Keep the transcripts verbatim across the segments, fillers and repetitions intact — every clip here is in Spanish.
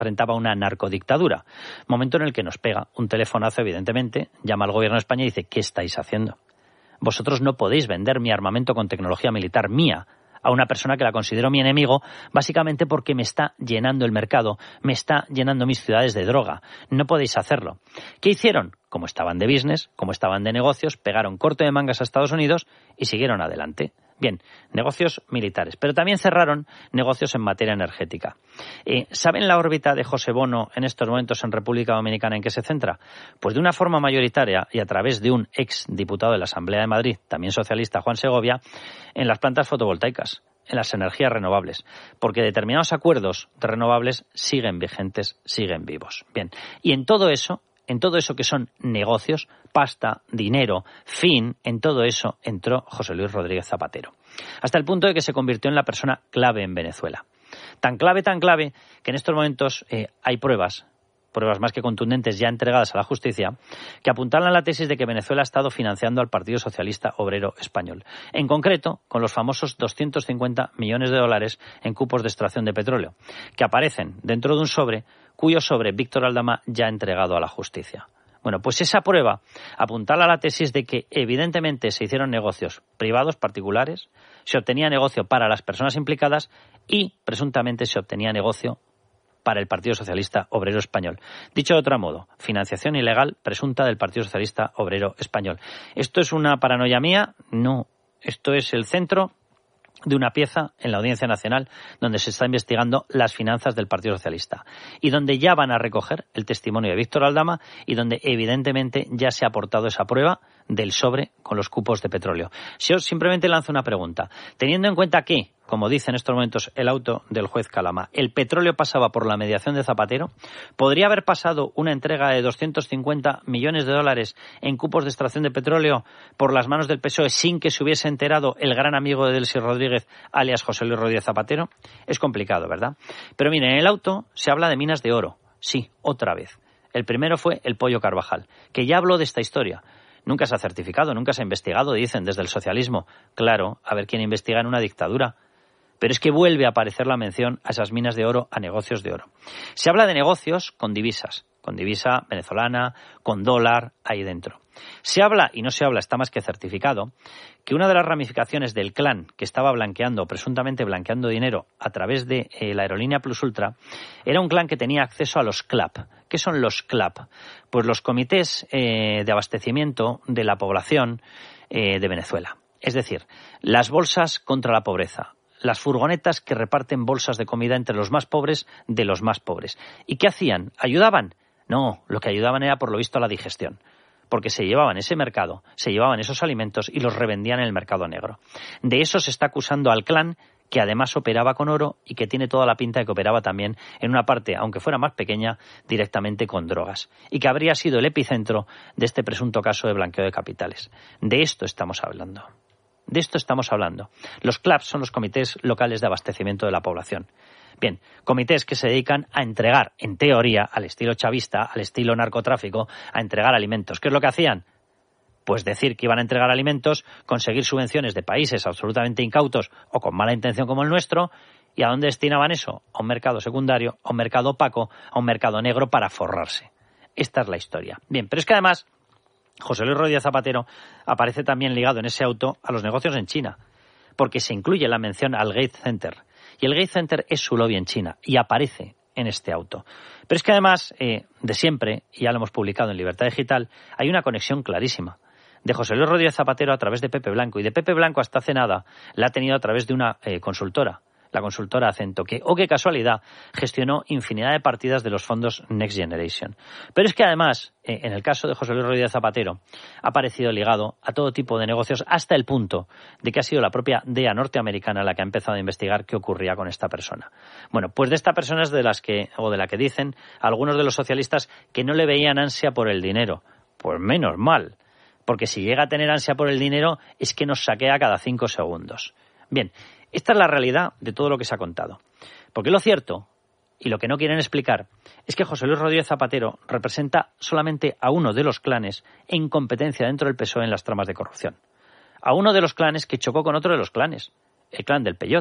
enfrentaba a una narcodictadura. Momento en el que nos pega un telefonazo, evidentemente, llama al gobierno de España y dice: ¿qué estáis haciendo? Vosotros no podéis vender mi armamento con tecnología militar mía a una persona que la considero mi enemigo, básicamente porque me está llenando el mercado, me está llenando mis ciudades de droga. No podéis hacerlo. ¿Qué hicieron? Como estaban de business, como estaban de negocios, pegaron corte de mangas a Estados Unidos y siguieron adelante. Bien, negocios militares, pero también cerraron negocios en materia energética. Eh, ¿Saben la órbita de José Bono en estos momentos en República Dominicana en qué se centra? Pues de una forma mayoritaria y a través de un ex diputado de la Asamblea de Madrid, también socialista, Juan Segovia, en las plantas fotovoltaicas, en las energías renovables, porque determinados acuerdos de renovables siguen vigentes, siguen vivos. Bien, y en todo eso, en todo eso que son negocios, pasta, dinero, fin, en todo eso entró José Luis Rodríguez Zapatero. Hasta el punto de que se convirtió en la persona clave en Venezuela. Tan clave, tan clave, que en estos momentos eh, hay pruebas, pruebas más que contundentes ya entregadas a la justicia, que apuntalan la tesis de que Venezuela ha estado financiando al Partido Socialista Obrero Español. En concreto, con los famosos doscientos cincuenta millones de dólares en cupos de extracción de petróleo, que aparecen dentro de un sobre, cuyo sobre Víctor Aldama ya ha entregado a la justicia. Bueno, pues esa prueba apuntala a la tesis de que evidentemente se hicieron negocios privados, particulares, se obtenía negocio para las personas implicadas y presuntamente se obtenía negocio para el Partido Socialista Obrero Español. Dicho de otro modo, financiación ilegal presunta del Partido Socialista Obrero Español. ¿Esto es una paranoia mía? No. Esto es el centro de una pieza en la Audiencia Nacional donde se está investigando las finanzas del Partido Socialista y donde ya van a recoger el testimonio de Víctor Aldama y donde evidentemente ya se ha aportado esa prueba del sobre con los cupos de petróleo. Si os simplemente lanzo una pregunta, teniendo en cuenta que, como dice en estos momentos el auto del juez Calama, el petróleo pasaba por la mediación de Zapatero, ¿podría haber pasado una entrega de doscientos cincuenta millones de dólares en cupos de extracción de petróleo por las manos del P S O E sin que se hubiese enterado el gran amigo de Delcy Rodríguez, alias José Luis Rodríguez Zapatero? Es complicado, ¿verdad? Pero miren, en el auto se habla de minas de oro. Sí, otra vez. El primero fue el Pollo Carvajal, que ya habló de esta historia. Nunca se ha certificado, nunca se ha investigado, dicen desde el socialismo. Claro, a ver quién investiga en una dictadura. Pero es que vuelve a aparecer la mención a esas minas de oro, a negocios de oro. Se habla de negocios con divisas, con divisa venezolana, con dólar, ahí dentro. Se habla, y no se habla, está más que certificado, que una de las ramificaciones del clan que estaba blanqueando, presuntamente blanqueando dinero a través de eh, la aerolínea Plus Ultra, era un clan que tenía acceso a los C L A P. ¿Qué son los C L A P? Pues los comités eh, de abastecimiento de la población eh, de Venezuela. Es decir, las bolsas contra la pobreza. Las furgonetas que reparten bolsas de comida entre los más pobres de los más pobres. ¿Y qué hacían? ¿Ayudaban? No, lo que ayudaban era por lo visto a la digestión. Porque se llevaban ese mercado, se llevaban esos alimentos y los revendían en el mercado negro. De eso se está acusando al clan, que además operaba con oro y que tiene toda la pinta de que operaba también en una parte, aunque fuera más pequeña, directamente con drogas. Y que habría sido el epicentro de este presunto caso de blanqueo de capitales. De esto estamos hablando. De esto estamos hablando. Los C L A P son los comités locales de abastecimiento de la población. Bien, comités que se dedican a entregar, en teoría, al estilo chavista, al estilo narcotráfico, a entregar alimentos. ¿Qué es lo que hacían? Pues decir que iban a entregar alimentos, conseguir subvenciones de países absolutamente incautos o con mala intención como el nuestro. ¿Y a dónde destinaban eso? A un mercado secundario, a un mercado opaco, a un mercado negro para forrarse. Esta es la historia. Bien, pero es que además José Luis Rodríguez Zapatero aparece también ligado en ese auto a los negocios en China, porque se incluye la mención al Gates Center. Y el Gates Center es su lobby en China y aparece en este auto. Pero es que además, eh, de siempre, y ya lo hemos publicado en Libertad Digital, hay una conexión clarísima de José Luis Rodríguez Zapatero a través de Pepe Blanco. Y de Pepe Blanco hasta hace nada la ha tenido a través de una eh, consultora, la consultora Acento, que, oh qué casualidad, gestionó infinidad de partidas de los fondos Next Generation. Pero es que además, eh, en el caso de José Luis Rodríguez Zapatero, ha aparecido ligado a todo tipo de negocios hasta el punto de que ha sido la propia D E A norteamericana la que ha empezado a investigar qué ocurría con esta persona. Bueno, pues de esta persona es de las que, o de la que dicen algunos de los socialistas que no le veían ansia por el dinero. Pues menos mal, porque si llega a tener ansia por el dinero es que nos saquea cada cinco segundos. Bien, esta es la realidad de todo lo que se ha contado. Porque lo cierto, y lo que no quieren explicar, es que José Luis Rodríguez Zapatero representa solamente a uno de los clanes en competencia dentro del P S O E en las tramas de corrupción. A uno de los clanes que chocó con otro de los clanes, el clan del Peyot,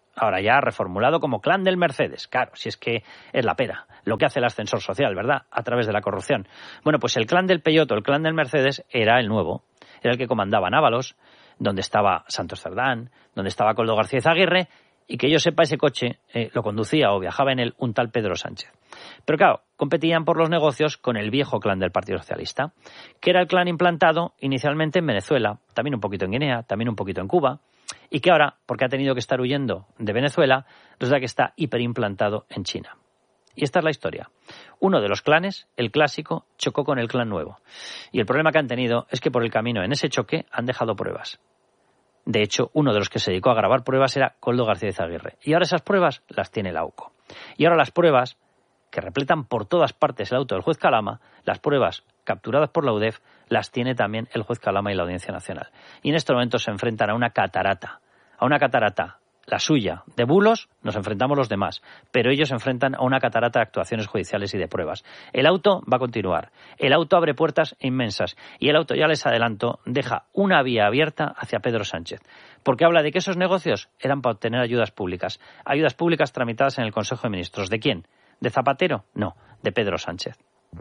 ahora ya reformulado como Clan del Mercedes. Claro, si es que es la pera, lo que hace el ascensor social, ¿verdad?, a través de la corrupción. Bueno, pues el Clan del Peyoto, el Clan del Mercedes, era el nuevo, era el que comandaba en Ábalos, donde estaba Santos Cerdán, donde estaba Koldo García Izaguirre, y que yo sepa, ese coche eh, lo conducía o viajaba en él un tal Pedro Sánchez. Pero claro, competían por los negocios con el viejo clan del Partido Socialista, que era el clan implantado inicialmente en Venezuela, también un poquito en Guinea, también un poquito en Cuba, y que ahora, porque ha tenido que estar huyendo de Venezuela, resulta que está hiperimplantado en China. Y esta es la historia. Uno de los clanes, el clásico, chocó con el clan nuevo. Y el problema que han tenido es que por el camino en ese choque han dejado pruebas. De hecho, uno de los que se dedicó a grabar pruebas era Koldo García Izaguirre. Y ahora esas pruebas las tiene la AUCO. Y ahora las pruebas, que repletan por todas partes el auto del juez Calama, las pruebas capturadas por la U D E F, las tiene también el juez Calama y la Audiencia Nacional. Y en estos momentos se enfrentan a una catarata, a una catarata, la suya, de bulos, nos enfrentamos los demás, pero ellos se enfrentan a una catarata de actuaciones judiciales y de pruebas. El auto va a continuar, el auto abre puertas inmensas y el auto, ya les adelanto, deja una vía abierta hacia Pedro Sánchez, porque habla de que esos negocios eran para obtener ayudas públicas, ayudas públicas tramitadas en el Consejo de Ministros. ¿De quién? ¿De Zapatero? No, de Pedro Sánchez.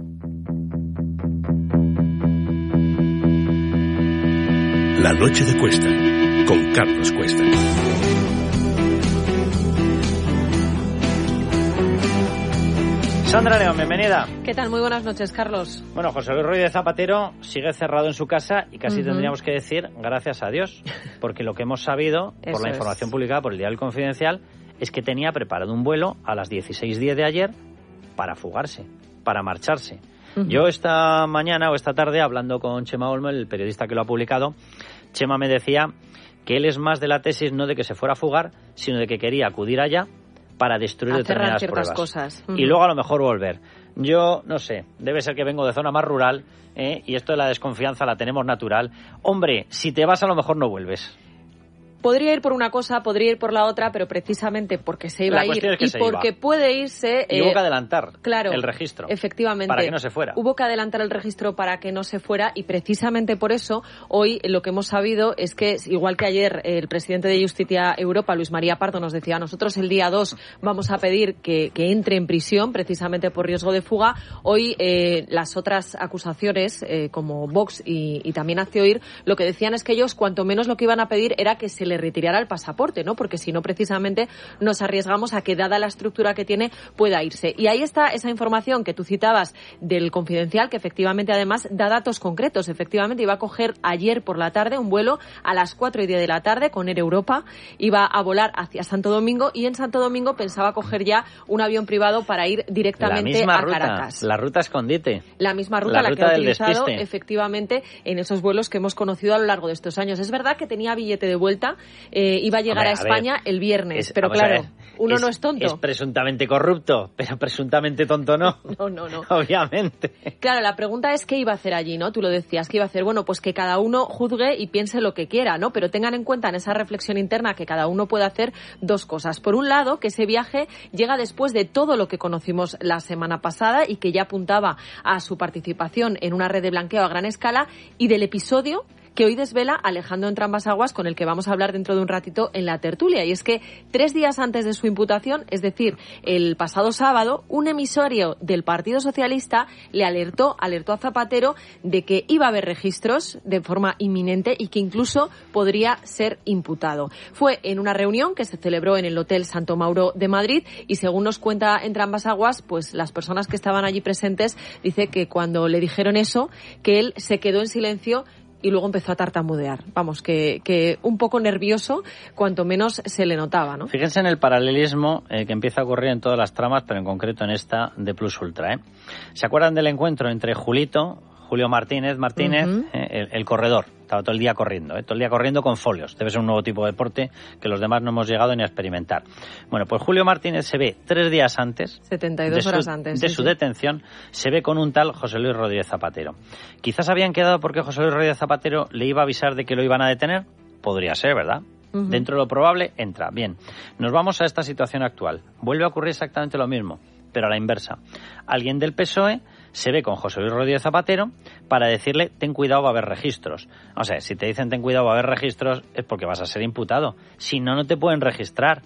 La noche de Cuesta, con Carlos Cuesta. Sandra León, bienvenida. ¿Qué tal? Muy buenas noches, Carlos. Bueno, José Luis Rodríguez Zapatero sigue cerrado en su casa y casi uh-huh. tendríamos que decir gracias a Dios, porque lo que hemos sabido por la información es. publicada por el Diario Confidencial es que tenía preparado un vuelo a las dieciséis diez de ayer para fugarse, para marcharse. Uh-huh. Yo esta mañana o esta tarde, hablando con Chema Olmo, el periodista que lo ha publicado, Chema me decía que él es más de la tesis no de que se fuera a fugar, sino de que quería acudir allá para destruir a determinadas ciertas pruebas cosas. Uh-huh. Y luego a lo mejor volver. Yo no sé, debe ser que vengo de zona más rural, ¿eh? Y esto de la desconfianza la tenemos natural. Hombre, si te vas a lo mejor no vuelves. Podría ir por una cosa, podría ir por la otra, pero precisamente porque se iba la a ir es que y se porque iba. puede irse... Y hubo eh, que adelantar claro, el registro. Efectivamente. Para que no se fuera. Hubo que adelantar el registro para que no se fuera y precisamente por eso hoy lo que hemos sabido es que, igual que ayer el presidente de Justicia Europa, Luis María Pardo, nos decía, nosotros el día dos vamos a pedir que, que entre en prisión precisamente por riesgo de fuga, hoy eh, las otras acusaciones, eh, como Vox y, y también Hazte Oír, lo que decían es que ellos cuanto menos lo que iban a pedir era que se le retirara el pasaporte. pasaporte, ¿no? Porque si no, precisamente nos arriesgamos a que, dada la estructura que tiene, pueda irse. Y ahí está esa información que tú citabas del Confidencial, que efectivamente además da datos concretos. Efectivamente iba a coger ayer por la tarde un vuelo a las cuatro y diez de la tarde con Air Europa, iba a volar hacia Santo Domingo y en Santo Domingo pensaba coger ya un avión privado para ir directamente a ruta, Caracas. La ruta escondite. La misma ruta la, la ruta que ha del utilizado despiste. Efectivamente en esos vuelos que hemos conocido a lo largo de estos años. Es verdad que tenía billete de vuelta, eh, iba a llegar Hombre, a España a ver, el viernes, es, pero claro, uno es, no es tonto. Es presuntamente corrupto, pero presuntamente tonto no. No, no, no. Obviamente. Claro, la pregunta es qué iba a hacer allí, ¿no? Tú lo decías, ¿qué iba a hacer? Bueno, pues que cada uno juzgue y piense lo que quiera, ¿no? Pero tengan en cuenta en esa reflexión interna que cada uno puede hacer dos cosas. Por un lado, que ese viaje llega después de todo lo que conocimos la semana pasada y que ya apuntaba a su participación en una red de blanqueo a gran escala y del episodio que hoy desvela Alejandro Entrambas-Aguas, con el que vamos a hablar dentro de un ratito en la tertulia. Y es que tres días antes de su imputación, es decir, el pasado sábado, un emisario del Partido Socialista le alertó, alertó a Zapatero de que iba a haber registros de forma inminente y que incluso podría ser imputado. Fue en una reunión que se celebró en el Hotel Santo Mauro de Madrid y, según nos cuenta Entrambas-Aguas, pues las personas que estaban allí presentes, dice que cuando le dijeron eso, que él se quedó en silencio y luego empezó a tartamudear. Vamos, que, que un poco nervioso, cuanto menos se le notaba, ¿no? Fíjense en el paralelismo eh, que empieza a ocurrir en todas las tramas, pero en concreto en esta de Plus Ultra, ¿eh? ¿Se acuerdan del encuentro entre Julito, Julio Martínez, Martínez, uh-huh. eh, el, el corredor? Estaba todo el día corriendo, ¿eh? todo el día corriendo con folios. Debe ser un nuevo tipo de deporte que los demás no hemos llegado ni a experimentar. Bueno, pues Julio Martínez se ve tres días antes, setenta y dos de horas su, antes, de sí, su sí. detención, se ve con un tal José Luis Rodríguez Zapatero. Quizás habían quedado porque José Luis Rodríguez Zapatero le iba a avisar de que lo iban a detener. Podría ser, ¿verdad? Uh-huh. Dentro de lo probable, entra. Bien, nos vamos a esta situación actual. Vuelve a ocurrir exactamente lo mismo, pero a la inversa. Alguien del P S O E se ve con José Luis Rodríguez Zapatero para decirle, ten cuidado, va a haber registros. O sea, si te dicen ten cuidado, va a haber registros, es porque vas a ser imputado. Si no, no te pueden registrar.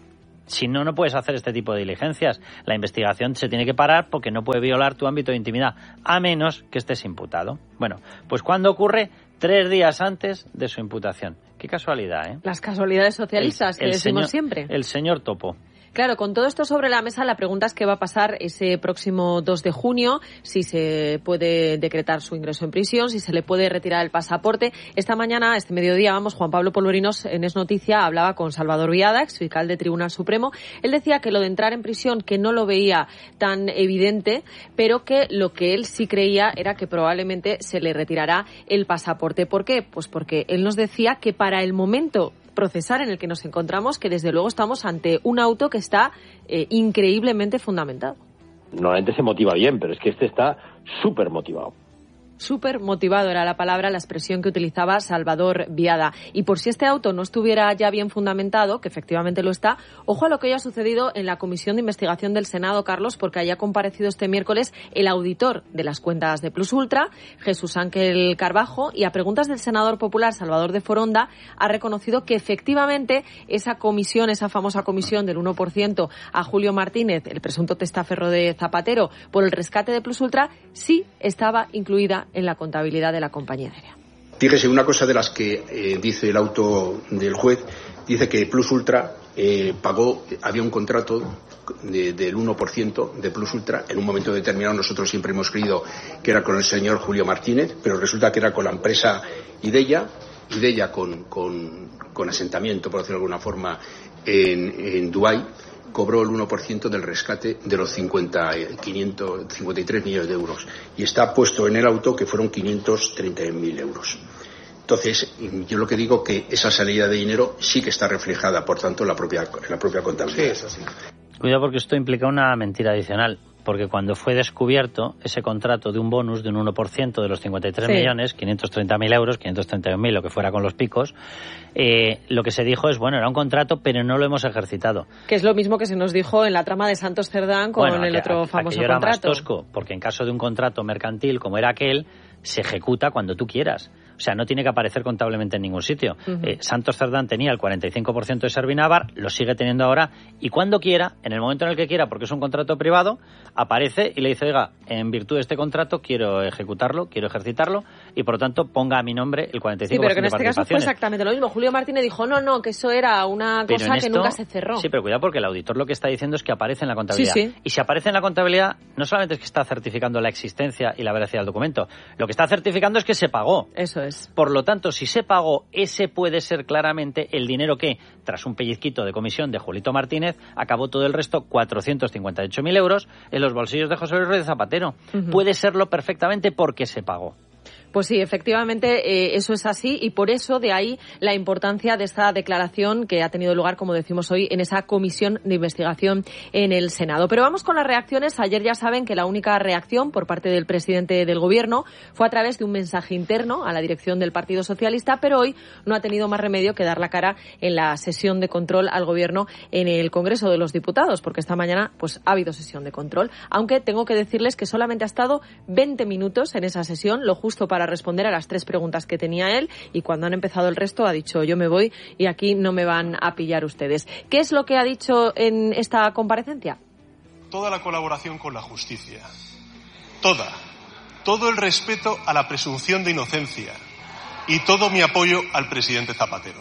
Si no, no puedes hacer este tipo de diligencias. La investigación se tiene que parar porque no puede violar tu ámbito de intimidad, a menos que estés imputado. Bueno, pues ¿cuándo ocurre? Tres días antes de su imputación. Qué casualidad, ¿eh? Las casualidades socialistas el, el que decimos señor, siempre. El señor Topo. Claro, con todo esto sobre la mesa, la pregunta es qué va a pasar ese próximo dos de junio, si se puede decretar su ingreso en prisión, si se le puede retirar el pasaporte. Esta mañana, este mediodía, vamos, Juan Pablo Polvorinos en Es Noticia hablaba con Salvador Biada, exfiscal de Tribunal Supremo. Él decía que lo de entrar en prisión, que no lo veía tan evidente, pero que lo que él sí creía era que probablemente se le retirará el pasaporte. ¿Por qué? Pues porque él nos decía que para el momento procesar en el que nos encontramos, que desde luego estamos ante un auto que está eh, increíblemente fundamentado. Normalmente se motiva bien, pero es que este está súper motivado. Súper motivado era la palabra, la expresión que utilizaba Salvador Biada. Y por si este auto no estuviera ya bien fundamentado, que efectivamente lo está, ojo a lo que haya sucedido en la Comisión de Investigación del Senado, Carlos, porque haya comparecido este miércoles el auditor de las cuentas de Plus Ultra, Jesús Ángel Carbajo, y a preguntas del senador popular Salvador de Foronda, ha reconocido que efectivamente esa comisión, esa famosa comisión del uno por ciento a Julio Martínez, el presunto testaferro de Zapatero, por el rescate de Plus Ultra, sí estaba incluida en la contabilidad de la compañía aérea. Fíjese, una cosa de las que eh, dice el auto del juez, dice que Plus Ultra eh, pagó, había un contrato de, del uno por ciento de Plus Ultra, en un momento determinado nosotros siempre hemos creído que era con el señor Julio Martínez, pero resulta que era con la empresa Ideia, Ideia con, con, con asentamiento, por decirlo de alguna forma, en, en Dubái, cobró el uno por ciento del rescate de los cincuenta, quinientos cincuenta y tres millones de euros. Y está puesto en el auto que fueron quinientos treinta mil euros. Entonces, yo lo que digo que esa salida de dinero sí que está reflejada, por tanto, en la propia, en la propia contabilidad. Sí, eso sí. Cuidado porque esto implica una mentira adicional. Porque cuando fue descubierto ese contrato de un bonus de un uno por ciento de los cincuenta y tres sí. millones, quinientos treinta mil euros, quinientos treinta y un mil, lo que fuera con los picos, eh, lo que se dijo es, bueno, era un contrato, pero no lo hemos ejercitado. Que es lo mismo que se nos dijo en la trama de Santos Cerdán con bueno, el aqu- otro aqu- famoso era contrato. Más tosco, porque en caso de un contrato mercantil como era aquel, se ejecuta cuando tú quieras. O sea, no tiene que aparecer contablemente en ningún sitio. Uh-huh. Eh, Santos Cerdán tenía el cuarenta y cinco por ciento de Servinávar, lo sigue teniendo ahora, y cuando quiera, en el momento en el que quiera, porque es un contrato privado, aparece y le dice, oiga, en virtud de este contrato quiero ejecutarlo, quiero ejercitarlo, y por lo tanto ponga a mi nombre el cuarenta y cinco por ciento de participaciones. Sí, pero que en este caso fue exactamente lo mismo. Julio Martínez dijo, no, no, que eso era una pero cosa esto, que nunca se cerró. Sí, pero cuidado porque el auditor lo que está diciendo es que aparece en la contabilidad. Sí, sí. Y si aparece en la contabilidad, no solamente es que está certificando la existencia y la veracidad del documento, lo que está certificando es que se pagó. Eso es. Por lo tanto, si se pagó, ese puede ser claramente el dinero que, tras un pellizquito de comisión de Julito Martínez, acabó todo el resto, cuatrocientos cincuenta y ocho mil euros, en los bolsillos de José Luis Rodríguez Zapatero. Uh-huh. Puede serlo perfectamente porque se pagó. Pues sí, efectivamente, eh, eso es así y por eso de ahí la importancia de esta declaración que ha tenido lugar, como decimos hoy, en esa comisión de investigación en el Senado. Pero vamos con las reacciones. Ayer ya saben que la única reacción por parte del presidente del Gobierno fue a través de un mensaje interno a la dirección del Partido Socialista, pero hoy no ha tenido más remedio que dar la cara en la sesión de control al Gobierno en el Congreso de los Diputados, porque esta mañana pues ha habido sesión de control, aunque tengo que decirles que solamente ha estado veinte minutos en esa sesión, lo justo para responder a las tres preguntas que tenía él, y cuando han empezado el resto ha dicho yo me voy y aquí no me van a pillar ustedes. ¿Qué es lo que ha dicho en esta comparecencia? Toda la colaboración con la justicia, toda, todo el respeto a la presunción de inocencia y todo mi apoyo al presidente Zapatero.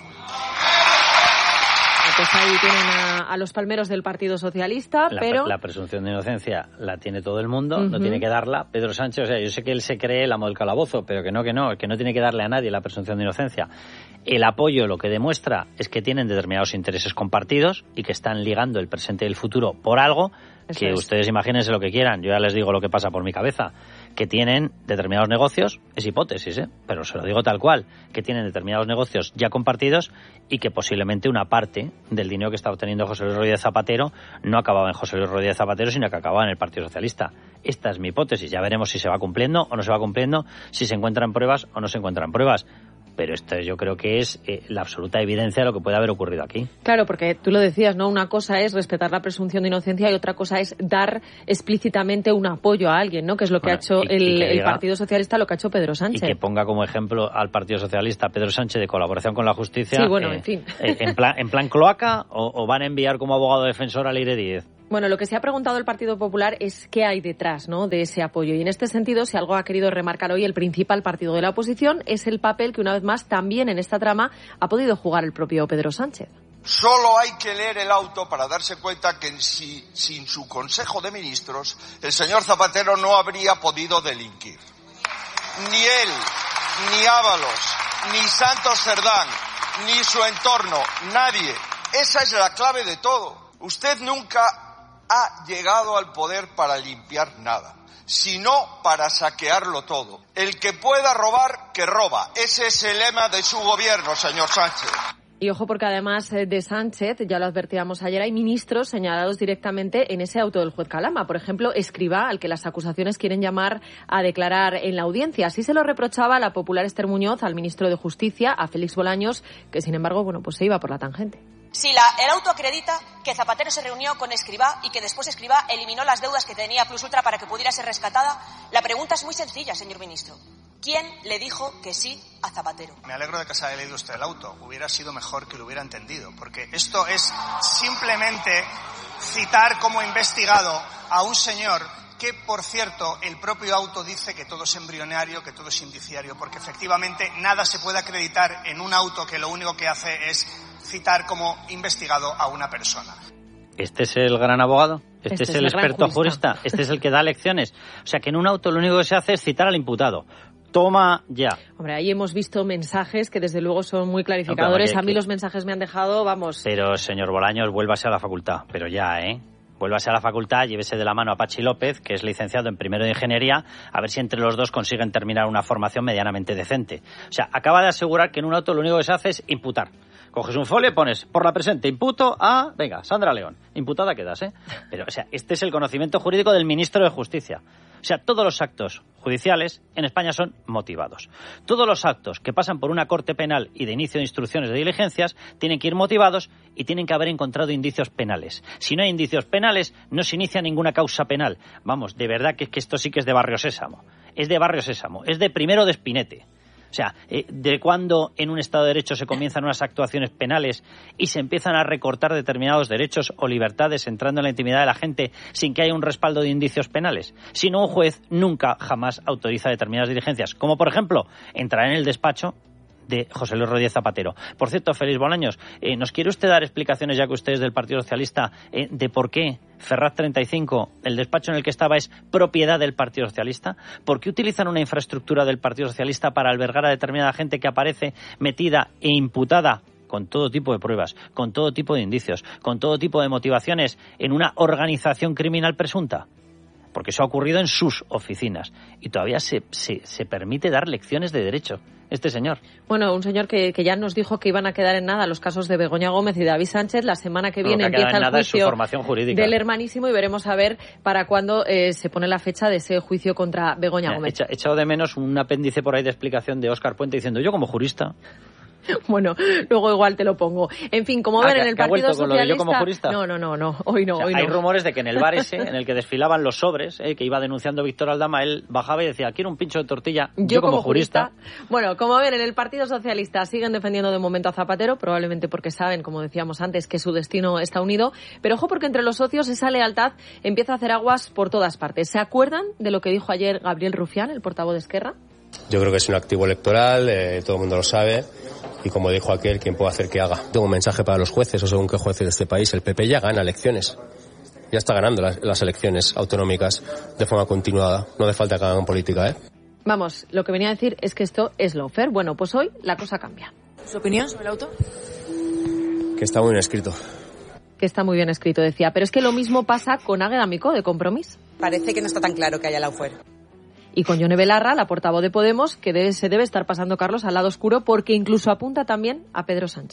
Pues ahí tienen a, a los palmeros del Partido Socialista, la, pero... La presunción de inocencia la tiene todo el mundo, uh-huh. no tiene que darla Pedro Sánchez. O sea, yo sé que él se cree el amo del calabozo, pero que no, que no, que no tiene que darle a nadie la presunción de inocencia. El apoyo lo que demuestra es que tienen determinados intereses compartidos y que están ligando el presente y el futuro por algo. Eso que es. Ustedes imagínense lo que quieran, yo ya les digo lo que pasa por mi cabeza, que tienen determinados negocios, es hipótesis, ¿eh? Pero se lo digo tal cual, que tienen determinados negocios ya compartidos y que posiblemente una parte del dinero que está obteniendo José Luis Rodríguez Zapatero no acababa en José Luis Rodríguez Zapatero, sino que acababa en el Partido Socialista. Esta es mi hipótesis, ya veremos si se va cumpliendo o no se va cumpliendo, si se encuentran pruebas o no se encuentran pruebas. pero esto yo creo que es eh, la absoluta evidencia de lo que puede haber ocurrido aquí. Claro, porque tú lo decías, ¿no? Una cosa es respetar la presunción de inocencia y otra cosa es dar explícitamente un apoyo a alguien, ¿no? Que es lo que bueno, ha hecho y, el, y que el diga, Partido Socialista, lo que ha hecho Pedro Sánchez. Y que ponga como ejemplo al Partido Socialista Pedro Sánchez de colaboración con la justicia. Sí, bueno, eh, en fin. Eh, en, plan, ¿En plan cloaca o, o van a enviar como abogado defensor a Leire Díez? Bueno, lo que se ha preguntado el Partido Popular es qué hay detrás, ¿no?, de ese apoyo. Y en este sentido, si algo ha querido remarcar hoy el principal partido de la oposición, es el papel que una vez más también en esta trama ha podido jugar el propio Pedro Sánchez. Solo hay que leer el auto para darse cuenta que si, sin su Consejo de Ministros el señor Zapatero no habría podido delinquir. Ni él, ni Ábalos, ni Santos Cerdán, ni su entorno, nadie. Esa es la clave de todo. Usted nunca ha llegado al poder para limpiar nada, sino para saquearlo todo. El que pueda robar, que roba. Ese es el lema de su gobierno, señor Sánchez. Y ojo, porque además de Sánchez, ya lo advertíamos ayer, hay ministros señalados directamente en ese auto del juez Calama. Por ejemplo, Escrivá, al que las acusaciones quieren llamar a declarar en la audiencia. Así se lo reprochaba la popular Esther Muñoz al ministro de Justicia, a Félix Bolaños, que sin embargo, bueno, pues se iba por la tangente. Si la, el auto acredita que Zapatero se reunió con Escrivá y que después Escrivá eliminó las deudas que tenía Plus Ultra para que pudiera ser rescatada, la pregunta es muy sencilla, señor ministro. ¿Quién le dijo que sí a Zapatero? Me alegro de que se haya leído usted el auto. Hubiera sido mejor que lo hubiera entendido, porque esto es simplemente citar como investigado a un señor que, por cierto, el propio auto dice que todo es embrionario, que todo es indiciario, porque efectivamente nada se puede acreditar en un auto que lo único que hace es citar como investigado a una persona. ¿Este es el gran abogado? ¿Este, este es, es el experto jurista. jurista? ¿Este es el que da lecciones? O sea, que en un auto lo único que se hace es citar al imputado. Toma ya. Hombre, ahí hemos visto mensajes que desde luego son muy clarificadores. No, a mí que... los mensajes me han dejado, vamos... Pero, señor Bolaños, vuélvase a la facultad. Pero ya, ¿eh? Vuélvase a la facultad, llévese de la mano a Pachi López, que es licenciado en primero de Ingeniería, a ver si entre los dos consiguen terminar una formación medianamente decente. O sea, acaba de asegurar que en un auto lo único que se hace es imputar. Coges un folio y pones, por la presente, imputo a... Venga, Sandra León. Imputada quedas, ¿eh? Pero, o sea, este es el conocimiento jurídico del ministro de Justicia. O sea, todos los actos judiciales en España son motivados. Todos los actos que pasan por una corte penal y de inicio de instrucciones de diligencias tienen que ir motivados y tienen que haber encontrado indicios penales. Si no hay indicios penales, no se inicia ninguna causa penal. Vamos, de verdad que, que esto sí que es de Barrio Sésamo. Es de Barrio Sésamo. Es de primero de Espinete. O sea, eh, de cuando en un Estado de Derecho se comienzan unas actuaciones penales y se empiezan a recortar determinados derechos o libertades entrando en la intimidad de la gente sin que haya un respaldo de indicios penales. Si no, un juez nunca, jamás autoriza determinadas diligencias. Como, por ejemplo, entrar en el despacho de José Luis Rodríguez Zapatero. Por cierto, Félix Bolaños, eh, ¿nos quiere usted dar explicaciones, ya que usted es del Partido Socialista, eh, de por qué Ferraz treinta y cinco, el despacho en el que estaba, es propiedad del Partido Socialista? ¿Por qué utilizan una infraestructura del Partido Socialista para albergar a determinada gente que aparece metida e imputada con todo tipo de pruebas, con todo tipo de indicios, con todo tipo de motivaciones en una organización criminal presunta? Porque eso ha ocurrido en sus oficinas y todavía se, se, se permite dar lecciones de derecho. Este señor. Bueno, un señor que, que ya nos dijo que iban a quedar en nada los casos de Begoña Gómez y David Sánchez. La semana que viene que empieza el juicio del hermanísimo y veremos a ver para cuándo eh, se pone la fecha de ese juicio contra Begoña Mira, Gómez. He echado de menos un apéndice por ahí de explicación de Óscar Puente diciendo, yo como jurista... Bueno, luego igual te lo pongo. En fin, como ah, ven en el Partido Socialista... Con lo de yo como jurista? No, no, no, no, hoy no, o sea, hoy hay no. rumores de que en el bar ese, en el que desfilaban los sobres, eh, que iba denunciando Víctor Aldama, él bajaba y decía, quiero un pincho de tortilla, yo, yo como, como jurista. jurista. Bueno, como ven, en el Partido Socialista siguen defendiendo de momento a Zapatero, probablemente porque saben, como decíamos antes, que su destino está unido, pero ojo porque entre los socios esa lealtad empieza a hacer aguas por todas partes. ¿Se acuerdan de lo que dijo ayer Gabriel Rufián, el portavoz de Esquerra? Yo creo que es un activo electoral, eh, todo el mundo lo sabe, y como dijo aquel, quien puede hacer que haga. Tengo un mensaje para los jueces, o según qué jueces de este país, el P P ya gana elecciones. Ya está ganando las, las elecciones autonómicas de forma continuada. No hace falta que hagan política, ¿eh? Vamos, lo que venía a decir es que esto es lawfare. Bueno, pues hoy la cosa cambia. ¿Su opinión sobre el auto? Que está muy bien escrito. Que está muy bien escrito, decía. Pero es que lo mismo pasa con Águeda Micó, de Compromís. Parece que no está tan claro que haya lawfare. Y con Yone Belarra, la portavoz de Podemos, que debe, se debe estar pasando, Carlos, al lado oscuro, porque incluso apunta también a Pedro Sánchez.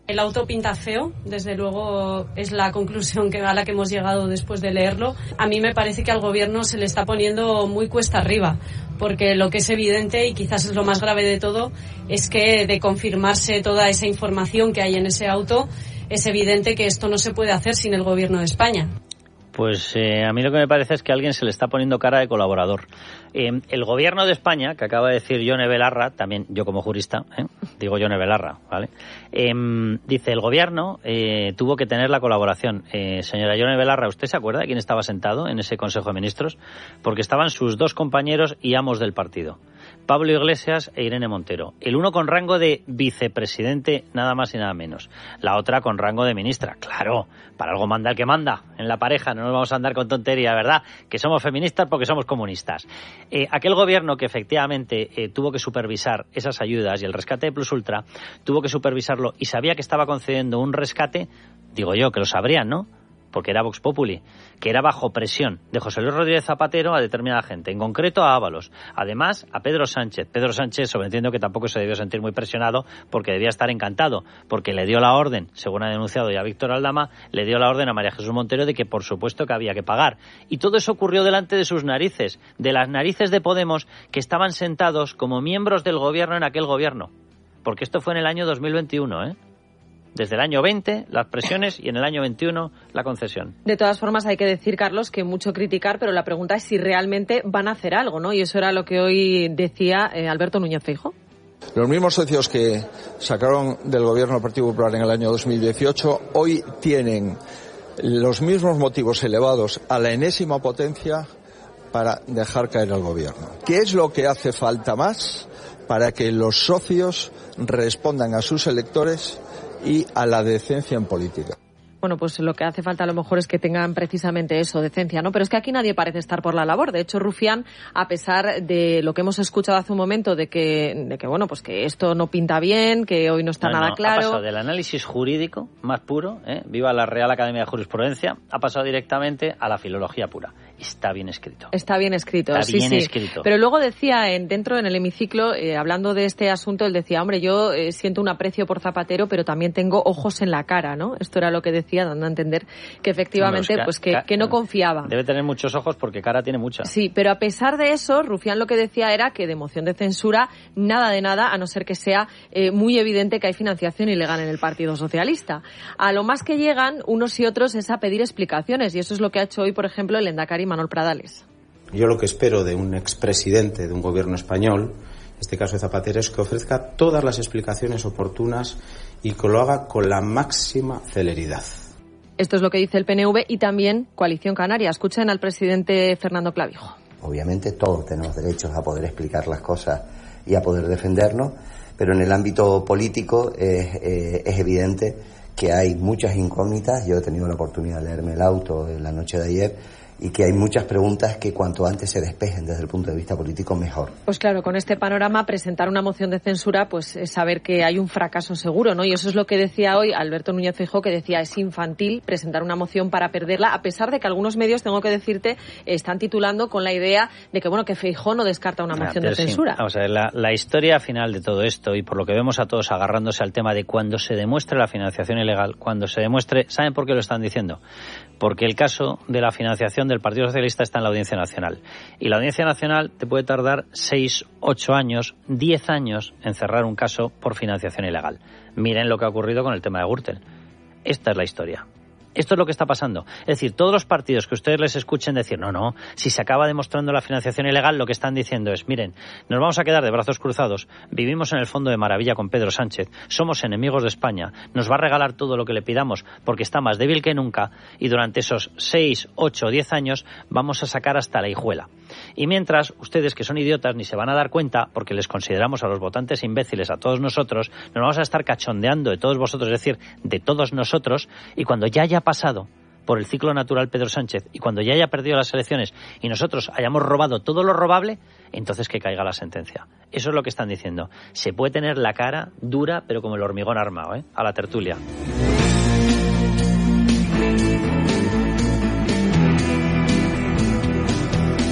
El auto pinta feo, desde luego es la conclusión que, a la que hemos llegado después de leerlo. A mí me parece que al gobierno se le está poniendo muy cuesta arriba, porque lo que es evidente, y quizás es lo más grave de todo, es que de confirmarse toda esa información que hay en ese auto, es evidente que esto no se puede hacer sin el gobierno de España. Pues eh, a mí lo que me parece es que alguien se le está poniendo cara de colaborador. Eh, el gobierno de España, que acaba de decir Yone Belarra, también yo como jurista, ¿eh? digo Yone Belarra, ¿vale? Eh, dice, el gobierno eh, tuvo que tener la colaboración. Eh, señora Yone Belarra, ¿usted se acuerda de quién estaba sentado en ese Consejo de Ministros? Porque estaban sus dos compañeros y amos del partido, Pablo Iglesias e Irene Montero. El uno con rango de vicepresidente, nada más y nada menos. La otra con rango de ministra. Claro, para algo manda el que manda en la pareja, no nos vamos a andar con tontería, ¿verdad? Que somos feministas porque somos comunistas. Eh, aquel gobierno que efectivamente eh, tuvo que supervisar esas ayudas y el rescate de Plus Ultra, tuvo que supervisarlo y sabía que estaba concediendo un rescate, digo yo, que lo sabrían, ¿no? Porque era Vox Populi, que era bajo presión de José Luis Rodríguez Zapatero a determinada gente, en concreto a Ábalos, además a Pedro Sánchez. Pedro Sánchez, sobreentiendo que tampoco se debió sentir muy presionado porque debía estar encantado, porque le dio la orden, según ha denunciado ya Víctor Aldama, le dio la orden a María Jesús Montero de que por supuesto que había que pagar. Y todo eso ocurrió delante de sus narices, de las narices de Podemos, que estaban sentados como miembros del gobierno en aquel gobierno. Porque esto fue en el año dos mil veintiuno, ¿eh? Desde el año veinte, las presiones, y en el año veintiuno, la concesión. De todas formas, hay que decir, Carlos, que mucho criticar, pero la pregunta es si realmente van a hacer algo, ¿no? Y eso era lo que hoy decía eh, Alberto Núñez Feijóo. Los mismos socios que sacaron del gobierno del Partido Popular en el año dos mil dieciocho, hoy tienen los mismos motivos elevados a la enésima potencia para dejar caer al gobierno. ¿Qué es lo que hace falta más para que los socios respondan a sus electores y a la decencia en política? Bueno, pues lo que hace falta a lo mejor es que tengan precisamente eso, decencia, ¿no? Pero es que aquí nadie parece estar por la labor. De hecho, Rufián, a pesar de lo que hemos escuchado hace un momento, de que, de que bueno, pues que esto no pinta bien, que hoy no está no, nada no, claro. Ha pasado del análisis jurídico más puro, ¿eh? Viva la Real Academia de Jurisprudencia, ha pasado directamente a la filología pura. Está bien escrito. Está bien escrito, Está sí, bien sí. escrito. Pero luego decía, en, dentro en el hemiciclo, eh, hablando de este asunto, él decía, hombre, yo eh, siento un aprecio por Zapatero, pero también tengo ojos en la cara, ¿no? Esto era lo que decía, dando a entender que efectivamente, no, no, es que, pues que, que no confiaba. Debe tener muchos ojos porque cara tiene mucha. Sí, pero a pesar de eso, Rufián lo que decía era que de moción de censura, nada de nada, a no ser que sea eh, muy evidente que hay financiación ilegal en el Partido Socialista. A lo más que llegan unos y otros es a pedir explicaciones, y eso es lo que ha hecho hoy, por ejemplo, el lehendakari Manuel Pradales. Yo lo que espero de un expresidente de un gobierno español, en este caso de Zapatero, es que ofrezca todas las explicaciones oportunas y que lo haga con la máxima celeridad. Esto es lo que dice el P N V y también Coalición Canaria. Escuchen al presidente Fernando Clavijo. Obviamente todos tenemos derechos a poder explicar las cosas y a poder defendernos, pero en el ámbito político es, eh, es evidente que hay muchas incógnitas. Yo he tenido la oportunidad de leerme el auto en la noche de ayer y que hay muchas preguntas que cuanto antes se despejen desde el punto de vista político mejor. Pues claro, con este panorama presentar una moción de censura pues es saber que hay un fracaso seguro, ¿no? Y eso es lo que decía hoy Alberto Núñez Feijóo, que decía es infantil presentar una moción para perderla, a pesar de que algunos medios, tengo que decirte, están titulando con la idea de que bueno, que Feijóo no descarta una moción ah, de censura. Sí. Vamos a ver, la, la historia final de todo esto, y por lo que vemos a todos agarrándose al tema de cuando se demuestre la financiación ilegal, cuando se demuestre, ¿saben por qué lo están diciendo? Porque el caso de la financiación del Partido Socialista está en la Audiencia Nacional. Y la Audiencia Nacional te puede tardar seis, ocho años, diez años en cerrar un caso por financiación ilegal. Miren lo que ha ocurrido con el tema de Gürtel. Esta es la historia. Esto es lo que está pasando. Es decir, todos los partidos que ustedes les escuchen decir, no, no, si se acaba demostrando la financiación ilegal, lo que están diciendo es, miren, nos vamos a quedar de brazos cruzados, vivimos en el fondo de maravilla con Pedro Sánchez, somos enemigos de España, nos va a regalar todo lo que le pidamos porque está más débil que nunca y durante esos seis, ocho, diez años vamos a sacar hasta la hijuela. Y mientras, ustedes que son idiotas ni se van a dar cuenta, porque les consideramos a los votantes imbéciles, a todos nosotros, nos vamos a estar cachondeando de todos vosotros, es decir, de todos nosotros, y cuando ya haya pasado por el ciclo natural Pedro Sánchez y cuando ya haya perdido las elecciones y nosotros hayamos robado todo lo robable, entonces que caiga la sentencia. Eso es lo que están diciendo. Se puede tener la cara dura, pero como el hormigón armado, ¿eh? A la tertulia.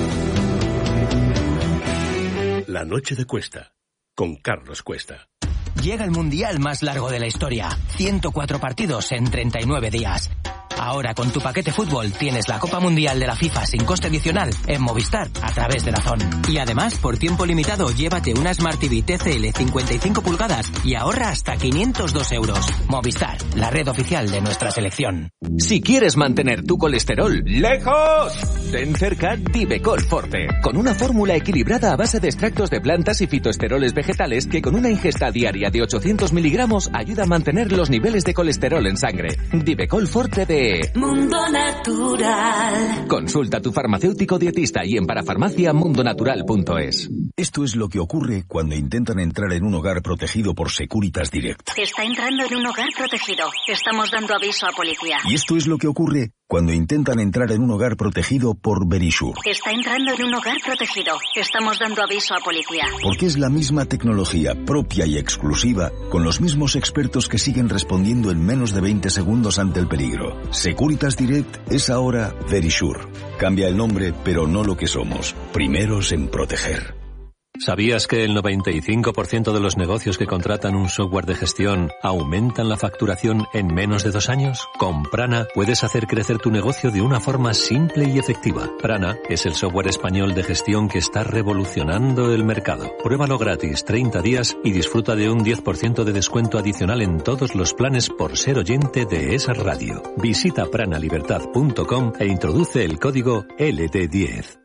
La noche de Cuesta, con Carlos Cuesta. Llega el mundial más largo de la historia. ciento cuatro partidos en treinta y nueve días. Ahora con tu paquete fútbol tienes la Copa Mundial de la FIFA sin coste adicional en Movistar a través de DAZN. Y además, por tiempo limitado, llévate una Smart T V T C L cincuenta y cinco pulgadas y ahorra hasta quinientos dos euros. Movistar, la red oficial de nuestra selección. Si quieres mantener tu colesterol lejos, ten cerca Divecol Forte, con una fórmula equilibrada a base de extractos de plantas y fitoesteroles vegetales que con una ingesta diaria de ochocientos miligramos ayuda a mantener los niveles de colesterol en sangre. Divecol Forte de Mundo Natural. Consulta a tu farmacéutico dietista y en parafarmacia mundonatural punto es. Esto es lo que ocurre cuando intentan entrar en un hogar protegido por Securitas Direct. Está entrando en un hogar protegido. Estamos dando aviso a policía. Y esto es lo que ocurre cuando intentan entrar en un hogar protegido por Verisure. Está entrando en un hogar protegido. Estamos dando aviso a policía. Porque es la misma tecnología propia y exclusiva, con los mismos expertos que siguen respondiendo en menos de veinte segundos ante el peligro. Securitas Direct es ahora Verisure. Cambia el nombre, pero no lo que somos. Primeros en proteger. ¿Sabías que el noventa y cinco por ciento de los negocios que contratan un software de gestión aumentan la facturación en menos de dos años? Con Prana puedes hacer crecer tu negocio de una forma simple y efectiva. Prana es el software español de gestión que está revolucionando el mercado. Pruébalo gratis treinta días y disfruta de un diez por ciento de descuento adicional en todos los planes por ser oyente de esa radio. Visita prana libertad punto com e introduce el código L D diez.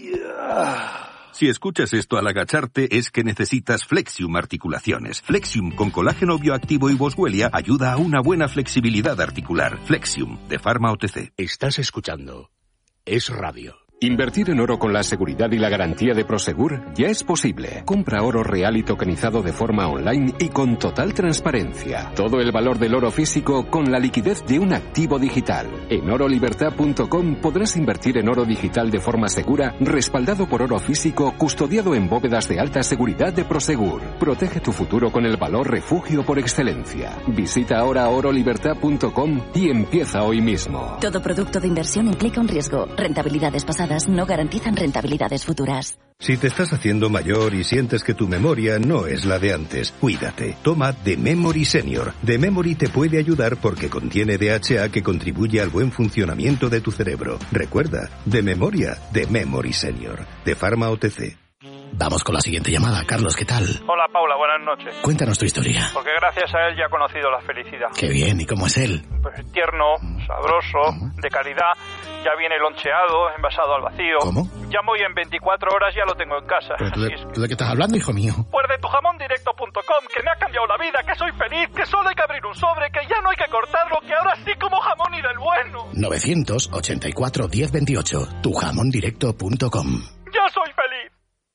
Si escuchas esto al agacharte es que necesitas Flexium Articulaciones. Flexium con colágeno bioactivo y Boswellia ayuda a una buena flexibilidad articular. Flexium, de Pharma O T C. Estás escuchando Es Radio. Invertir en oro con la seguridad y la garantía de Prosegur ya es posible. Compra oro real y tokenizado de forma online y con total transparencia. Todo el valor del oro físico con la liquidez de un activo digital. En oro libertad punto com podrás invertir en oro digital de forma segura, respaldado por oro físico, custodiado en bóvedas de alta seguridad de Prosegur. Protege tu futuro con el valor refugio por excelencia. Visita ahora oro libertad punto com y empieza hoy mismo. Todo producto de inversión implica un riesgo. Rentabilidades pasadas no garantizan rentabilidades futuras. Si te estás haciendo mayor y sientes que tu memoria no es la de antes, cuídate. Toma The Memory Senior. The Memory te puede ayudar porque contiene D H A que contribuye al buen funcionamiento de tu cerebro. Recuerda, de memoria, The Memory Senior. De Pharma O T C. Vamos con la siguiente llamada. Carlos, ¿qué tal? Hola, Paula, buenas noches. Cuéntanos tu historia. Porque gracias a él ya he conocido la felicidad. Qué bien, ¿y cómo es él? Pues tierno, sabroso, de calidad, ya viene loncheado, envasado al vacío. ¿Cómo? Llamo y en veinticuatro horas ya lo tengo en casa. ¿Pero tú de, es que... Pues tú de qué estás hablando, hijo mío? Pues de tu jamón directo punto com, que me ha cambiado la vida, que soy feliz, que solo hay que abrir un sobre, que ya no hay que cortarlo, que ahora sí como jamón y del bueno. nueve ochenta y cuatro, diez veintiocho, tu jamón directo punto com. Yo soy feliz.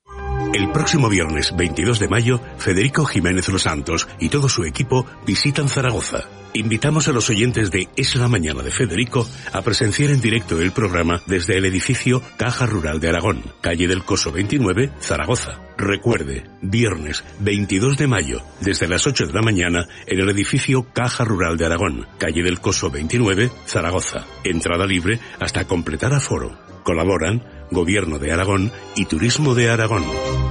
El próximo viernes veintidós de mayo, Federico Jiménez Los Santos y todo su equipo visitan Zaragoza. Invitamos a los oyentes de Es la Mañana de Federico a presenciar en directo el programa desde el edificio Caja Rural de Aragón, calle del Coso veintinueve, Zaragoza. Recuerde, viernes veintidós de mayo, desde las ocho de la mañana, en el edificio Caja Rural de Aragón, calle del Coso veintinueve, Zaragoza. Entrada libre hasta completar aforo. Colaboran Gobierno de Aragón y Turismo de Aragón.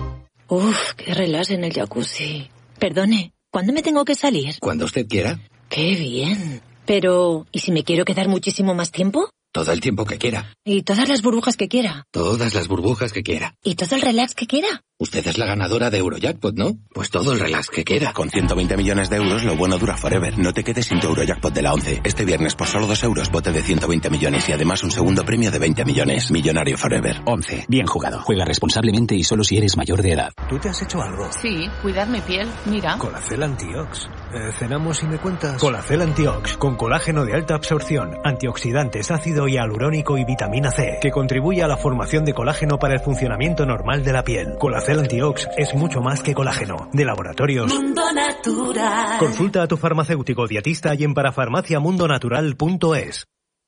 Uf, qué relax en el jacuzzi. Perdone, ¿cuándo me tengo que salir? Cuando usted quiera. Qué bien. Pero, ¿y si me quiero quedar muchísimo más tiempo? Todo el tiempo que quiera. ¿Y todas las burbujas que quiera? Todas las burbujas que quiera. ¿Y todo el relax que quiera? Usted es la ganadora de Eurojackpot, ¿no? Pues todo el relax que quiera. Con ciento veinte millones de euros, lo bueno dura forever. No te quedes sin tu Eurojackpot de la once. Este viernes, por solo dos euros, bote de ciento veinte millones y además un segundo premio de veinte millones. Millonario forever. once. Bien jugado. Juega responsablemente y solo si eres mayor de edad. ¿Tú te has hecho algo? Sí, cuidar mi piel. Mira. Colacel Antiox. Eh, ¿Cenamos y me cuentas? Colacel Antiox, con colágeno de alta absorción, antioxidantes, ácido hialurónico y vitamina C, que contribuye a la formación de colágeno para el funcionamiento normal de la piel. Colacel Antiox es mucho más que colágeno. De Laboratorios Mundo Natural. Consulta a tu farmacéutico dietista y en parafarmacia mundo natural punto es.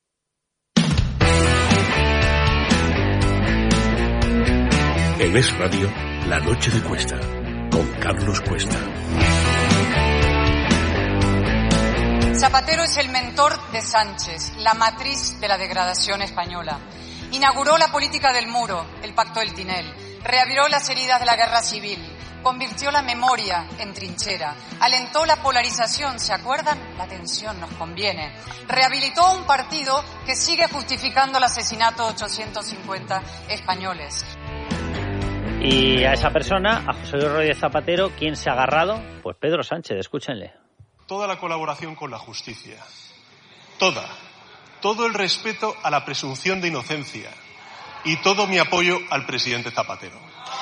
En Es Radio, La Noche de Cuesta, con Carlos Cuesta. Zapatero es el mentor de Sánchez, la matriz de la degradación española. Inauguró la política del muro, el pacto del Tinel. Reabrió las heridas de la guerra civil. convirtió la memoria en trinchera, alentó la polarización, ¿se acuerdan? La tensión nos conviene. Rehabilitó un partido que sigue justificando el asesinato de ochocientos cincuenta españoles. Y a esa persona, a José Luis Rodríguez Zapatero, ¿quién se ha agarrado? Pues Pedro Sánchez, escúchenle. Toda la colaboración con la justicia, toda, todo el respeto a la presunción de inocencia y todo mi apoyo al presidente Zapatero.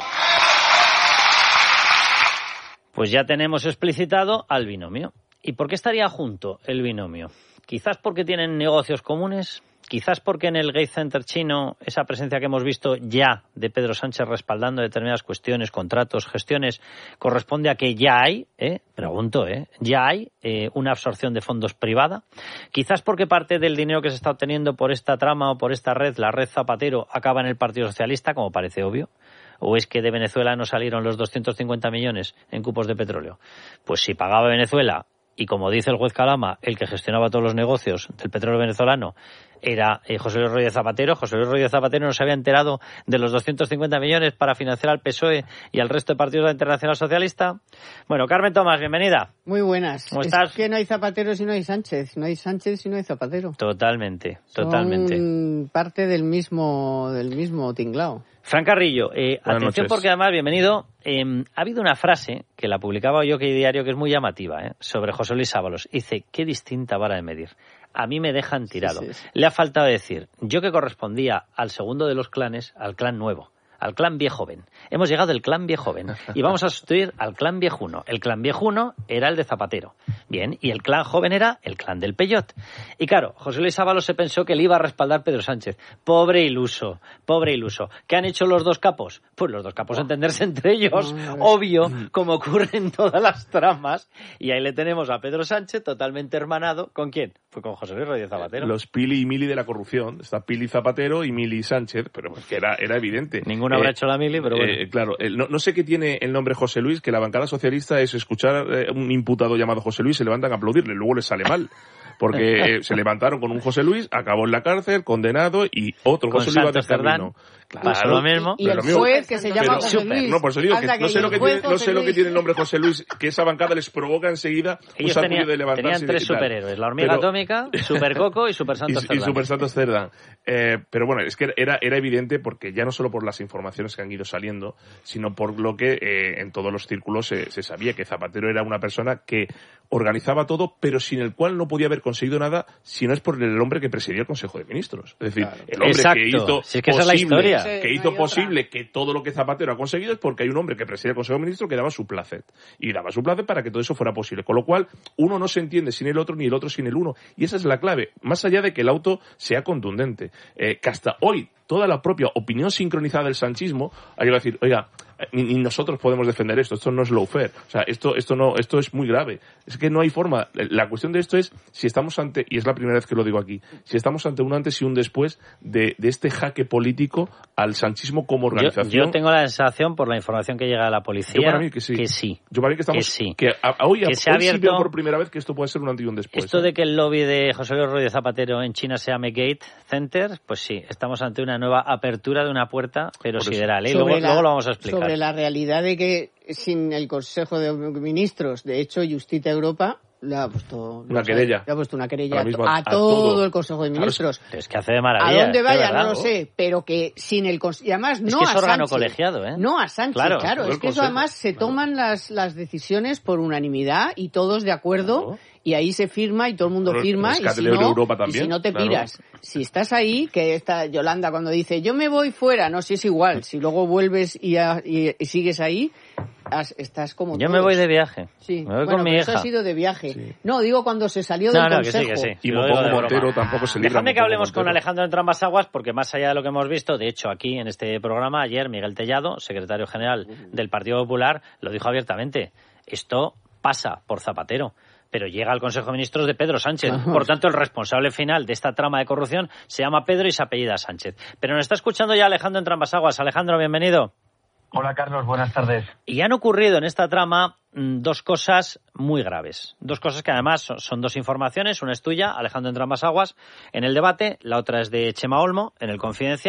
Pues ya tenemos explicitado al binomio. ¿Y por qué estaría junto el binomio? Quizás porque tienen negocios comunes, quizás porque en el Gate Center chino esa presencia que hemos visto ya de Pedro Sánchez respaldando determinadas cuestiones, contratos, gestiones, corresponde a que ya hay, ¿eh? pregunto, ¿eh? ya hay eh, una absorción de fondos privada. Quizás porque parte del dinero que se está obteniendo por esta trama o por esta red, la red Zapatero, acaba en el Partido Socialista, como parece obvio. ¿O es que de Venezuela no salieron los doscientos cincuenta millones en cupos de petróleo? Pues si pagaba Venezuela, y como dice el juez Calama, el que gestionaba todos los negocios del petróleo venezolano era eh, José Luis Rodríguez Zapatero. José Luis Rodríguez Zapatero no se había enterado de los doscientos cincuenta millones para financiar al P S O E y al resto de partidos de la Internacional Socialista. Bueno, Carmen Tomás, bienvenida. Muy buenas. ¿Cómo es estás? Que no hay Zapatero si no hay Sánchez, no hay Sánchez si no hay Zapatero. Totalmente, totalmente. Son parte del mismo, del mismo tinglao. Fran Carrillo, eh, atención noches. Porque además, bienvenido, eh, ha habido una frase que la publicaba yo que diario que es muy llamativa, eh, sobre José Luis Ábalos. Dice, qué distinta vara de medir. A mí me dejan tirado. Sí, sí, sí. Le ha faltado decir, yo que correspondía al segundo de los clanes, al clan nuevo, al clan viejoven. Hemos llegado del clan viejoven y vamos a sustituir al clan viejuno. El clan viejuno era el de Zapatero. Bien, y el clan joven era el clan del Peyot. Y claro, José Luis Ábalos se pensó que le iba a respaldar Pedro Sánchez. Pobre iluso, pobre iluso. ¿Qué han hecho los dos capos? Pues los dos capos entenderse entre ellos, obvio, como ocurre en todas las tramas. Y ahí le tenemos a Pedro Sánchez totalmente hermanado. ¿Con quién? Pues con José Luis Rodríguez Zapatero. Los Pili y Mili de la corrupción. Está Pili Zapatero y Mili Sánchez, pero pues que era, era evidente. Ninguno habrá eh, hecho la Mili, pero bueno. Eh, claro, eh, no, no sé qué tiene el nombre José Luis, que la bancada socialista es escuchar eh, un imputado llamado José Luis, se levantan a aplaudirle, luego les sale mal. Porque eh, se levantaron con un José Luis, acabó en la cárcel, condenado, y otro con José Luis va de camino. Claro, pasó lo mismo. Y, y el juez que se llama José Luis. No, por eso digo que, que no sé, lo que, tiene, no sé lo que tiene el nombre José Luis, que esa bancada les provoca enseguida Ellos un tenían, de levantarse. Tenían tres superhéroes, la hormiga pero, atómica, Super Coco y Super Santos Cerdán. Y, y Super Santos Cerdán. Eh, pero bueno, es que era, era evidente porque ya no solo por las informaciones que han ido saliendo, sino por lo que eh, en todos los círculos se, se sabía que Zapatero era una persona que organizaba todo, pero sin el cual no podía haber conseguido nada si no es por el hombre que presidía el Consejo de Ministros. Es decir, claro. el hombre Exacto. que hizo si es que posible, esa es la historia. que hizo no posible que todo lo que Zapatero ha conseguido es porque hay un hombre que presidía el Consejo de Ministros que daba su placet. Y daba su placet para que todo eso fuera posible. Con lo cual, uno no se entiende sin el otro, ni el otro sin el uno. Y esa es la clave. Más allá de que el auto sea contundente. Eh, que hasta hoy, toda la propia opinión sincronizada del sanchismo ha llegado a decir, oiga, ni, ni nosotros podemos defender esto, esto no es lawfare, o sea, esto, esto no, esto es muy grave. Es que no hay forma. La cuestión de esto es si estamos ante, y es la primera vez que lo digo aquí, si estamos ante un antes y un después de, de este jaque político al sanchismo como organización. Yo, yo tengo la sensación, por la información que llega de la policía, yo para mí que sí. Que sí. Yo para mí que estamos, que sí. Que a, a hoy, que a, se ha hoy abierto, sí veo por primera vez que esto puede ser un antes y un después. Esto ¿eh? de que el lobby de José Luis Rodríguez Zapatero en China se llame Gate Center, pues sí, estamos ante una nueva apertura de una puerta, pero sideral. ¿eh? Luego, la, luego lo vamos a explicar. Sobre la realidad de que sin el Consejo de Ministros, de hecho, Justita Europa le ha puesto una querella. Le ha puesto una querella a, mismo, a, a todo, todo el Consejo de Ministros. Claro, es que hace de maravilla. A dónde vaya, verdad, no lo sé, pero que sin el Consejo. Y además, no es que es a órgano Sánchez. Colegiado, ¿eh? No a Sánchez, claro. claro. Es que consejo, eso además se claro. toman las, las decisiones por unanimidad y todos de acuerdo. Claro. Y ahí se firma y todo el mundo Pero firma y si, no, Europa también, y si no te claro. piras. Si estás ahí, que está Yolanda cuando dice yo me voy fuera, no, si es igual. Si luego vuelves y, a, y, y sigues ahí, has, estás como Yo todos. me voy de viaje. Sí. Me voy bueno, con mi pero hija. Eso ha sido de viaje. Sí. No, digo cuando se salió no, del no, Consejo. Que sí, que sí. Y Mopongo Montero tampoco se libra. Déjame que hablemos Montero. con Alejandro Entrambas-Aguas, porque más allá de lo que hemos visto, de hecho aquí en este programa, ayer Miguel Tellado, secretario general del Partido Popular, lo dijo abiertamente. Esto pasa por Zapatero, pero llega al Consejo de Ministros de Pedro Sánchez. Por tanto, el responsable final de esta trama de corrupción se llama Pedro y se apellida Sánchez. Pero nos está escuchando ya Alejandro Entrambas-Aguas. Alejandro, bienvenido. Hola, Carlos, buenas tardes. Y han ocurrido en esta trama mmm, dos cosas muy graves. Dos cosas que además son, son dos informaciones. Una es tuya, Alejandro Entrambas-Aguas, en El Debate. La otra es de Chema Olmo, en El Confidencial,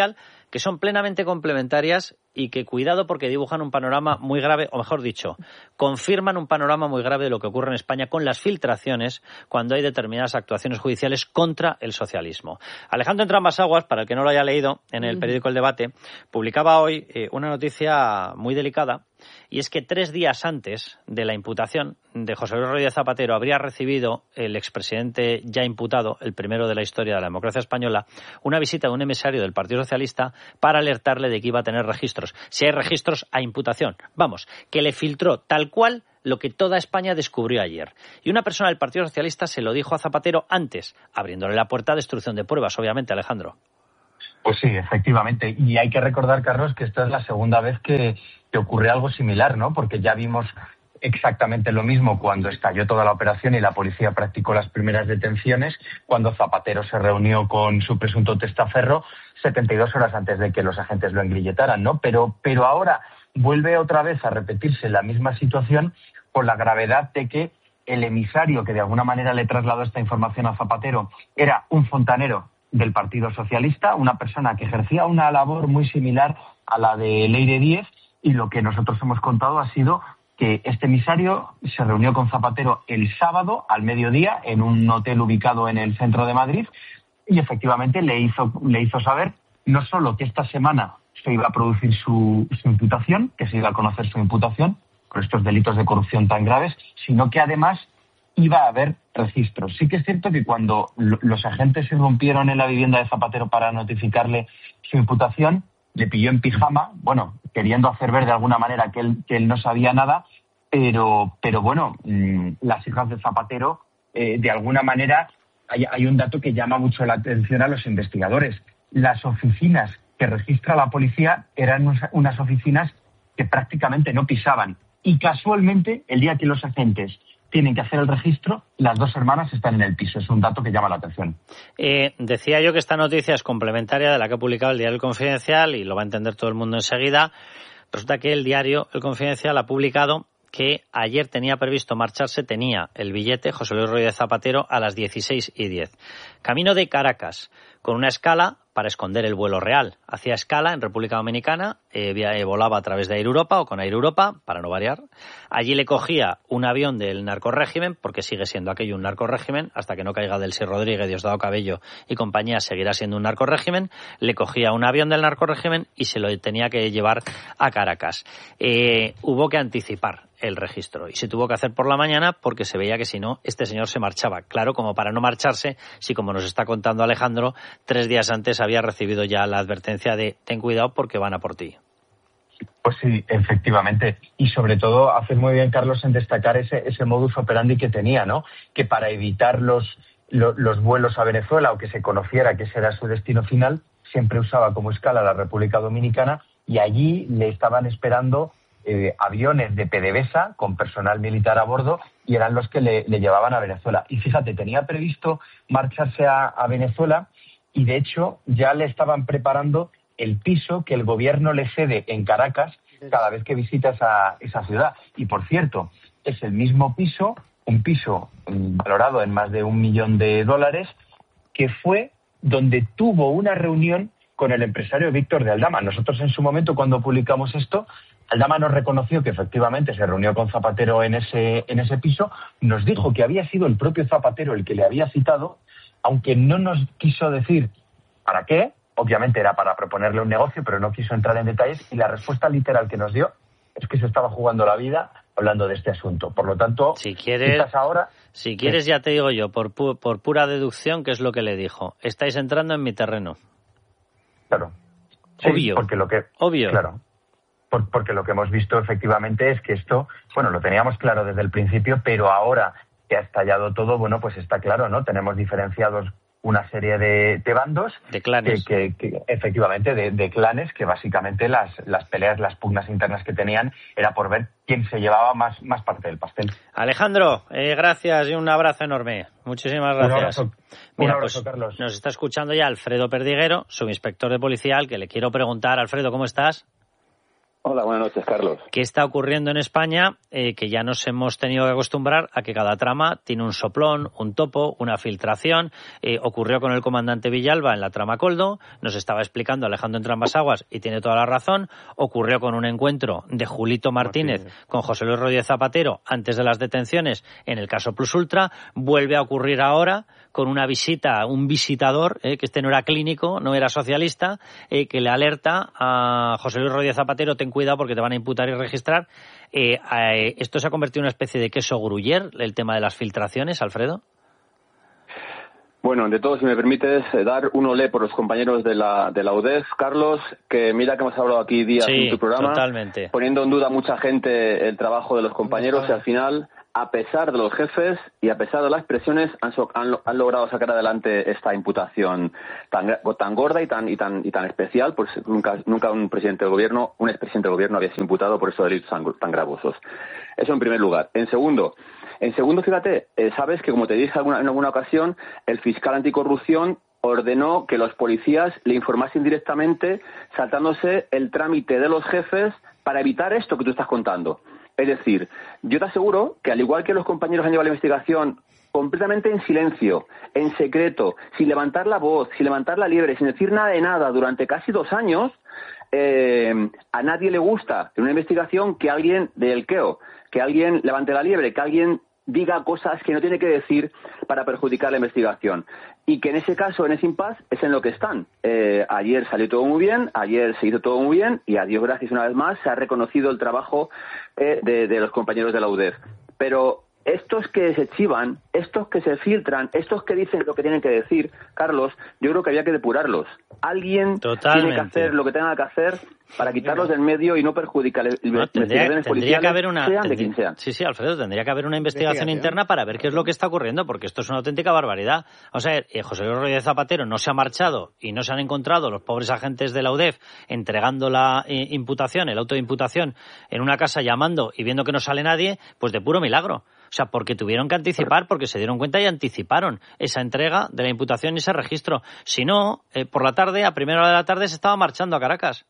que son plenamente complementarias y que, cuidado, porque dibujan un panorama muy grave, o mejor dicho, confirman un panorama muy grave de lo que ocurre en España con las filtraciones cuando hay determinadas actuaciones judiciales contra el socialismo. Alejandro Entrambas-Aguas, para el que no lo haya leído, en el periódico El Debate, publicaba hoy eh, una noticia muy delicada, y es que tres días antes de la imputación de José Luis Rodríguez Zapatero habría recibido el expresidente ya imputado, el primero de la historia de la democracia española, una visita de un emisario del Partido Socialista para alertarle de que iba a tener registros. Si hay registros, hay imputación. Vamos, que le filtró tal cual lo que toda España descubrió ayer. Y una persona del Partido Socialista se lo dijo a Zapatero antes, abriéndole la puerta a destrucción de pruebas, obviamente, Alejandro. Pues sí, efectivamente. Y hay que recordar, Carlos, que esta es la segunda vez que, que ocurre algo similar, ¿no? Porque ya vimos exactamente lo mismo cuando estalló toda la operación y la policía practicó las primeras detenciones, cuando Zapatero se reunió con su presunto testaferro setenta y dos horas antes de que los agentes lo engrilletaran, ¿no? Pero, pero ahora vuelve otra vez a repetirse la misma situación con la gravedad de que el emisario que de alguna manera le trasladó esta información a Zapatero era un fontanero del Partido Socialista, una persona que ejercía una labor muy similar a la de Leire Díez, y lo que nosotros hemos contado ha sido que este emisario se reunió con Zapatero el sábado al mediodía en un hotel ubicado en el centro de Madrid y efectivamente le hizo, le hizo saber no solo que esta semana se iba a producir su, su imputación, que se iba a conocer su imputación por estos delitos de corrupción tan graves, sino que además iba a haber registros. Sí que es cierto que cuando los agentes irrumpieron en la vivienda de Zapatero para notificarle su imputación, le pilló en pijama, bueno, queriendo hacer ver de alguna manera que él, que él no sabía nada, pero, pero bueno, mmm, las hijas de Zapatero, eh, de alguna manera, hay, hay un dato que llama mucho la atención a los investigadores. Las oficinas que registra la policía eran unas oficinas que prácticamente no pisaban. Y casualmente, el día que los agentes tienen que hacer el registro, las dos hermanas están en el piso. Es un dato que llama la atención. Eh, decía yo que esta noticia es complementaria de la que ha publicado el diario El Confidencial, y lo va a entender todo el mundo enseguida. Resulta que el diario El Confidencial ha publicado que ayer tenía previsto marcharse, tenía el billete José Luis Rodríguez Zapatero a las dieciséis y diez. Camino de Caracas, con una escala para esconder el vuelo real. Hacía escala en República Dominicana, eh, volaba a través de Air Europa o con Air Europa, para no variar. Allí le cogía un avión del narcorrégimen, porque sigue siendo aquello un narcorrégimen, hasta que no caiga Delcy Rodríguez, Diosdado Cabello y compañía, seguirá siendo un narcorrégimen. Le cogía un avión del narcorrégimen y se lo tenía que llevar a Caracas. Eh, hubo que anticipar el registro y se tuvo que hacer por la mañana porque se veía que si no, este señor se marchaba. Claro, como para no marcharse, si como nos está contando Alejandro, tres días antes había recibido ya la advertencia de ten cuidado porque van a por ti. Pues sí, efectivamente. Y sobre todo, haces muy bien, Carlos, en destacar ese, ese modus operandi que tenía, ¿no? Que para evitar los, los, los vuelos a Venezuela o que se conociera que ese era su destino final, siempre usaba como escala la República Dominicana y allí le estaban esperando Eh, aviones de PDVSA con personal militar a bordo y eran los que le, le llevaban a Venezuela. Y fíjate, tenía previsto marcharse a, a Venezuela y de hecho ya le estaban preparando el piso que el gobierno le cede en Caracas cada vez que visita esa, esa ciudad. Y por cierto, es el mismo piso, un piso valorado en más de un millón de dólares, que fue donde tuvo una reunión con el empresario Víctor de Aldama. Nosotros en su momento, cuando publicamos esto, Aldama nos reconoció que efectivamente se reunió con Zapatero en ese, en ese piso, nos dijo que había sido el propio Zapatero el que le había citado, aunque no nos quiso decir para qué, obviamente era para proponerle un negocio, pero no quiso entrar en detalles, y la respuesta literal que nos dio es que se estaba jugando la vida hablando de este asunto. Por lo tanto, si quieres, quizás ahora... Si quieres, ya te digo yo, por, pu- por pura deducción, ¿qué es lo que le dijo? Estáis entrando en mi terreno. Claro. Sí, Obvio. Porque lo que, Obvio. Claro. Por, porque lo que hemos visto efectivamente es que esto, bueno, lo teníamos claro desde el principio, pero ahora que ha estallado todo, bueno, pues está claro, ¿no? Tenemos diferenciados una serie de, de bandos. De clanes. Que, que, que efectivamente, de, de clanes, que básicamente las, las peleas, las pugnas internas que tenían era por ver quién se llevaba más, más parte del pastel. Alejandro, eh, gracias y un abrazo enorme. Muchísimas gracias. Un abrazo, Mira, un abrazo pues, Carlos. Nos está escuchando ya Alfredo Perdiguero, subinspector de policía, al que le quiero preguntar. Alfredo, ¿cómo estás? Hola, buenas noches, Carlos. ¿Qué está ocurriendo en España? Eh, que ya nos hemos tenido que acostumbrar a que cada trama tiene un soplón, un topo, una filtración. Eh, ocurrió con el comandante Villalba en la trama Coldo, nos estaba explicando Alejandro Entrambas-Aguas y tiene toda la razón. Ocurrió con un encuentro de Julito Martínez, Martínez con José Luis Rodríguez Zapatero antes de las detenciones en el caso Plus Ultra. Vuelve a ocurrir ahora con una visita, un visitador, eh, que este no era clínico, no era socialista, eh, que le alerta a José Luis Rodríguez Zapatero: ten cuidado porque te van a imputar y registrar. Eh, eh, ¿Esto se ha convertido en una especie de queso gruyer, el tema de las filtraciones, Alfredo? Bueno, de todo, si me permites, eh, dar un olé por los compañeros de la de la U D E F, Carlos, que mira que hemos hablado aquí días sí, en tu programa, totalmente. Poniendo en duda a mucha gente el trabajo de los compañeros y al final, a pesar de los jefes y a pesar de las presiones, han, so, han, han logrado sacar adelante esta imputación tan, tan gorda y tan y tan y tan especial, pues nunca nunca un presidente del gobierno, un expresidente del gobierno había sido imputado por esos delitos tan, tan gravosos. Eso en primer lugar. En segundo, en segundo, fíjate, eh, sabes que como te dije alguna, en alguna ocasión, el fiscal anticorrupción ordenó que los policías le informasen directamente, saltándose el trámite de los jefes para evitar esto que tú estás contando. Es decir, yo te aseguro que al igual que los compañeros han llevado la investigación completamente en silencio, en secreto, sin levantar la voz, sin levantar la liebre, sin decir nada de nada durante casi dos años, eh, a nadie le gusta en una investigación que alguien dé el queo, que alguien levante la liebre, que alguien diga cosas que no tiene que decir para perjudicar la investigación. Y que en ese caso, en ese impasse, es en lo que están. Eh, ayer salió todo muy bien, ayer se hizo todo muy bien y a Dios gracias una vez más se ha reconocido el trabajo eh, de, de los compañeros de la U D E F. Pero estos que se chivan, estos que se filtran, estos que dicen lo que tienen que decir, Carlos, yo creo que había que depurarlos. Alguien Totalmente. tiene que hacer lo que tenga que hacer para quitarlos del medio y no perjudicar el no, tendría, tendría que haber una sean tendría, de quien sean. Sí, sí, Alfredo, tendría que haber una investigación interna para ver qué es lo que está ocurriendo, porque esto es una auténtica barbaridad. O sea, eh, José Luis Rodríguez Zapatero no se ha marchado y no se han encontrado los pobres agentes de la U D E F entregando la eh, imputación, el auto de imputación, en una casa llamando y viendo que no sale nadie, pues de puro milagro. O sea, porque tuvieron que anticipar, porque se dieron cuenta y anticiparon esa entrega de la imputación y ese registro. Si no, eh, por la tarde, a primera hora de la tarde, se estaba marchando a Caracas.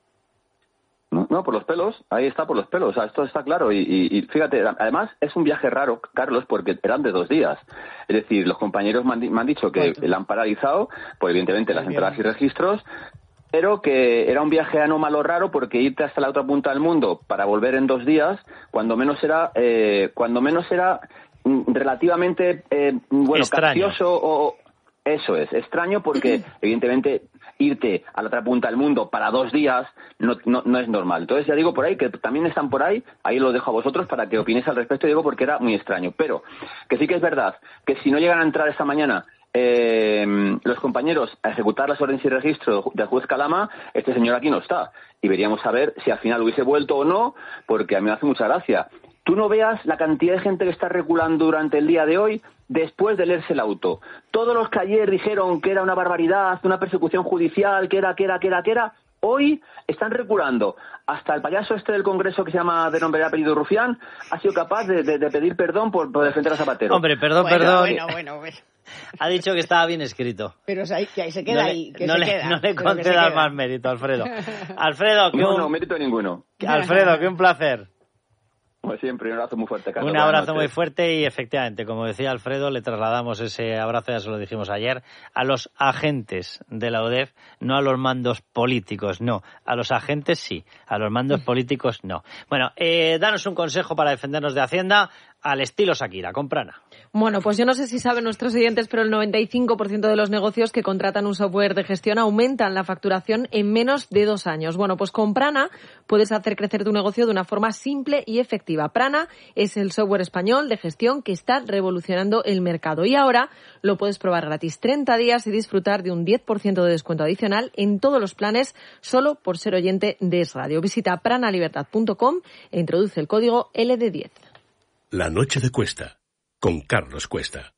No, no, por los pelos, ahí está, por los pelos, o sea, esto está claro. Y, y, y fíjate, además es un viaje raro, Carlos, porque eran de dos días. Es decir, los compañeros me han, me han dicho que la han paralizado, pues evidentemente las entradas y registros, pero que era un viaje anómalo raro porque irte hasta la otra punta del mundo para volver en dos días, cuando menos era, eh, cuando menos era relativamente, eh, bueno, capcioso o... Eso es, extraño porque, evidentemente, irte a la otra punta del mundo para dos días no, no, no es normal. Entonces, ya digo por ahí, que también están por ahí, ahí lo dejo a vosotros para que opinéis al respecto, digo, porque era muy extraño. Pero, que sí que es verdad, que si no llegan a entrar esta mañana eh, los compañeros a ejecutar las órdenes y registro del juez Calama, este señor aquí no está. Y veríamos a ver si al final hubiese vuelto o no, porque a mí me hace mucha gracia. Tú no veas la cantidad de gente que está reculando durante el día de hoy después de leerse el auto. Todos los que ayer dijeron que era una barbaridad, una persecución judicial, que era, que era, que era, que era, hoy están reculando. Hasta el payaso este del Congreso que se llama de nombre y apellido Rufián ha sido capaz de, de, de pedir perdón por, por defender a Zapatero. Hombre, perdón, bueno, perdón. Bueno, bueno, bueno. Ha dicho que estaba bien escrito. Pero ahí, que ahí se queda no ahí. Que no, se le, queda, no le pero que se concedas queda. más mérito, Alfredo. Alfredo, que No, un... no, mérito ninguno. Alfredo, que un placer. Como siempre, un abrazo muy fuerte, Carlos. Un abrazo muy fuerte y efectivamente, como decía Alfredo, le trasladamos ese abrazo, ya se lo dijimos ayer, a los agentes de la U D E F, no a los mandos políticos, no. A los agentes sí, a los mandos políticos no. Bueno, eh, danos un consejo para defendernos de Hacienda al estilo Shakira, con Prana. Bueno, pues yo no sé si saben nuestros oyentes, pero el noventa y cinco por ciento de los negocios que contratan un software de gestión aumentan la facturación en menos de dos años. Bueno, pues con Prana puedes hacer crecer tu negocio de una forma simple y efectiva. Prana es el software español de gestión que está revolucionando el mercado y ahora lo puedes probar gratis treinta días y disfrutar de un diez por ciento de descuento adicional en todos los planes solo por ser oyente de Es Radio. Visita pranalibertad punto com e introduce el código L D diez. La noche de Cuesta, con Carlos Cuesta.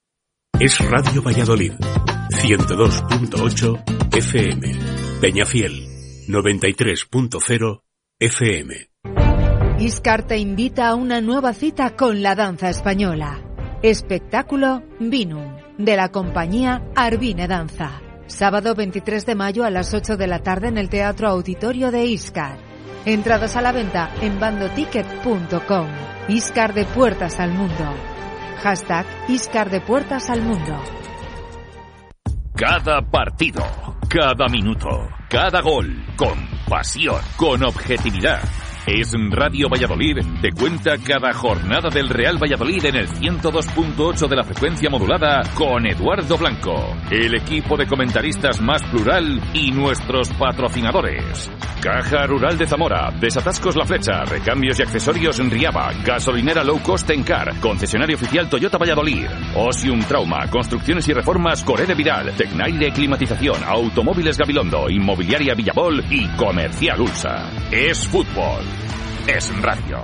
Es Radio Valladolid, ciento dos punto ocho F M. Peñafiel, noventa y tres punto cero F M. Iscar te invita a una nueva cita con la danza española. Espectáculo Vinum, de la compañía Arvine Danza. Sábado veintitrés de mayo a las ocho de la tarde en el Teatro Auditorio de Iscar. Entradas a la venta en bandoticket punto com. Iscar de puertas al mundo. Hashtag Iscar de puertas al mundo. Cada partido, cada minuto, cada gol, con pasión, con objetividad. Es Radio Valladolid, te cuenta cada jornada del Real Valladolid en el ciento dos punto ocho de la frecuencia modulada con Eduardo Blanco, el equipo de comentaristas más plural y nuestros patrocinadores. Caja Rural de Zamora, Desatascos La Flecha, Recambios y Accesorios Riaba, Gasolinera Low Cost Encar, Concesionario Oficial Toyota Valladolid, Osium Trauma, Construcciones y Reformas Coré de Viral, Tecnaire Climatización, Automóviles Gabilondo, Inmobiliaria Villabol y Comercial Ulsa. Es fútbol. Es radio.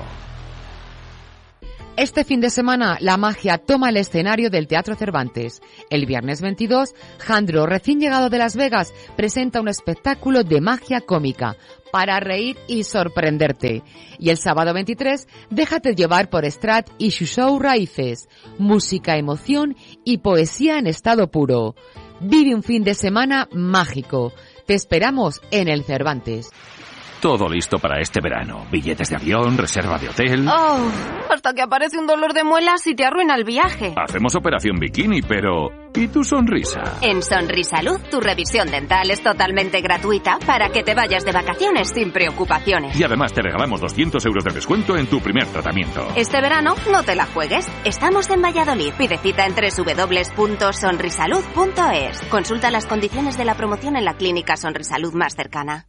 Este fin de semana, la magia toma el escenario del Teatro Cervantes. El viernes veintidós, Jandro, recién llegado de Las Vegas, presenta un espectáculo de magia cómica para reír y sorprenderte. Y el sábado veintitrés, déjate llevar por Strat y su show Raíces. Música, emoción y poesía en estado puro. Vive un fin de semana mágico. Te esperamos en el Cervantes. Todo listo para este verano. Billetes de avión, reserva de hotel. Oh, hasta que aparece un dolor de muelas y te arruina el viaje. Hacemos operación bikini, pero... ¿y tu sonrisa? En Sonrisalud, tu revisión dental es totalmente gratuita para que te vayas de vacaciones sin preocupaciones. Y además te regalamos doscientos euros de descuento en tu primer tratamiento. Este verano no te la juegues. Estamos en Valladolid. Pide cita en doble u doble u doble u punto sonrisalud punto es. Consulta las condiciones de la promoción en la clínica Sonrisalud más cercana.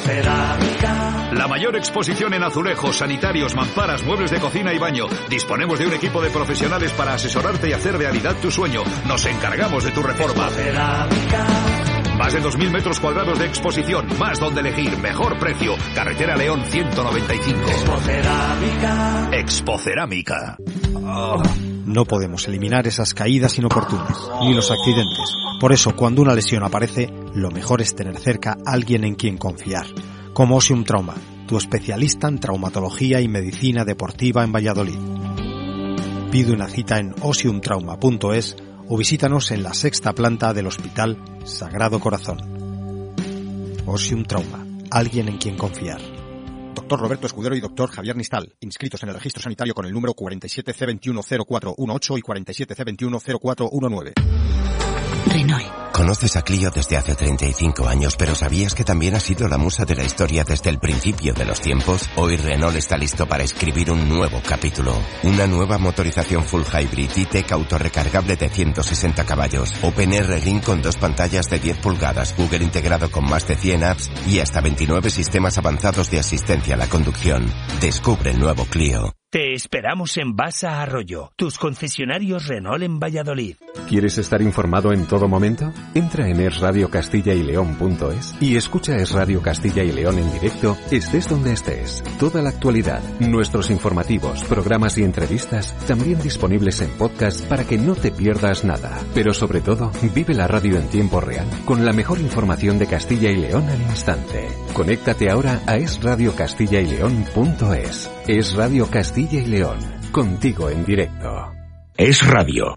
La mayor exposición en azulejos, sanitarios, mamparas, muebles de cocina y baño. Disponemos de un equipo de profesionales para asesorarte y hacer realidad tu sueño. Nos encargamos de tu reforma. Más de dos mil metros cuadrados de exposición, más donde elegir, mejor precio. Carretera León ciento noventa y cinco. Expocerámica. Expocerámica. Oh. No podemos eliminar esas caídas inoportunas, ni los accidentes. Por eso, cuando una lesión aparece, lo mejor es tener cerca a alguien en quien confiar. Como Osium Trauma, tu especialista en traumatología y medicina deportiva en Valladolid. Pide una cita en osium trauma punto es o visítanos en la sexta planta del Hospital Sagrado Corazón. Osium Trauma, alguien en quien confiar. Doctor Roberto Escudero y doctor Javier Nistal, inscritos en el registro sanitario con el número cuarenta y siete C veintiuno cero cuatro dieciocho y cuarenta y siete C veintiuno cero cuatro diecinueve. Renault. Conoces a Clio desde hace treinta y cinco años, pero ¿sabías que también ha sido la musa de la historia desde el principio de los tiempos? Hoy Renault está listo para escribir un nuevo capítulo. Una nueva motorización full hybrid E-Tech autorrecargable de ciento sesenta caballos. OpenR Ring con dos pantallas de diez pulgadas, Google integrado con más de cien apps y hasta veintinueve sistemas avanzados de asistencia a la conducción. Descubre el nuevo Clio. Te esperamos en Basa Arroyo, tus concesionarios Renault en Valladolid. ¿Quieres estar informado en todo momento? Entra en es radio castilla y león punto es y escucha Es Radio Castilla y León en directo, estés donde estés. Toda la actualidad, nuestros informativos, programas y entrevistas, también disponibles en podcast para que no te pierdas nada. Pero sobre todo, vive la radio en tiempo real, con la mejor información de Castilla y León al instante. Conéctate ahora a es radio castilla y león punto es. Es Radio Castilla y León, contigo en directo. Es radio.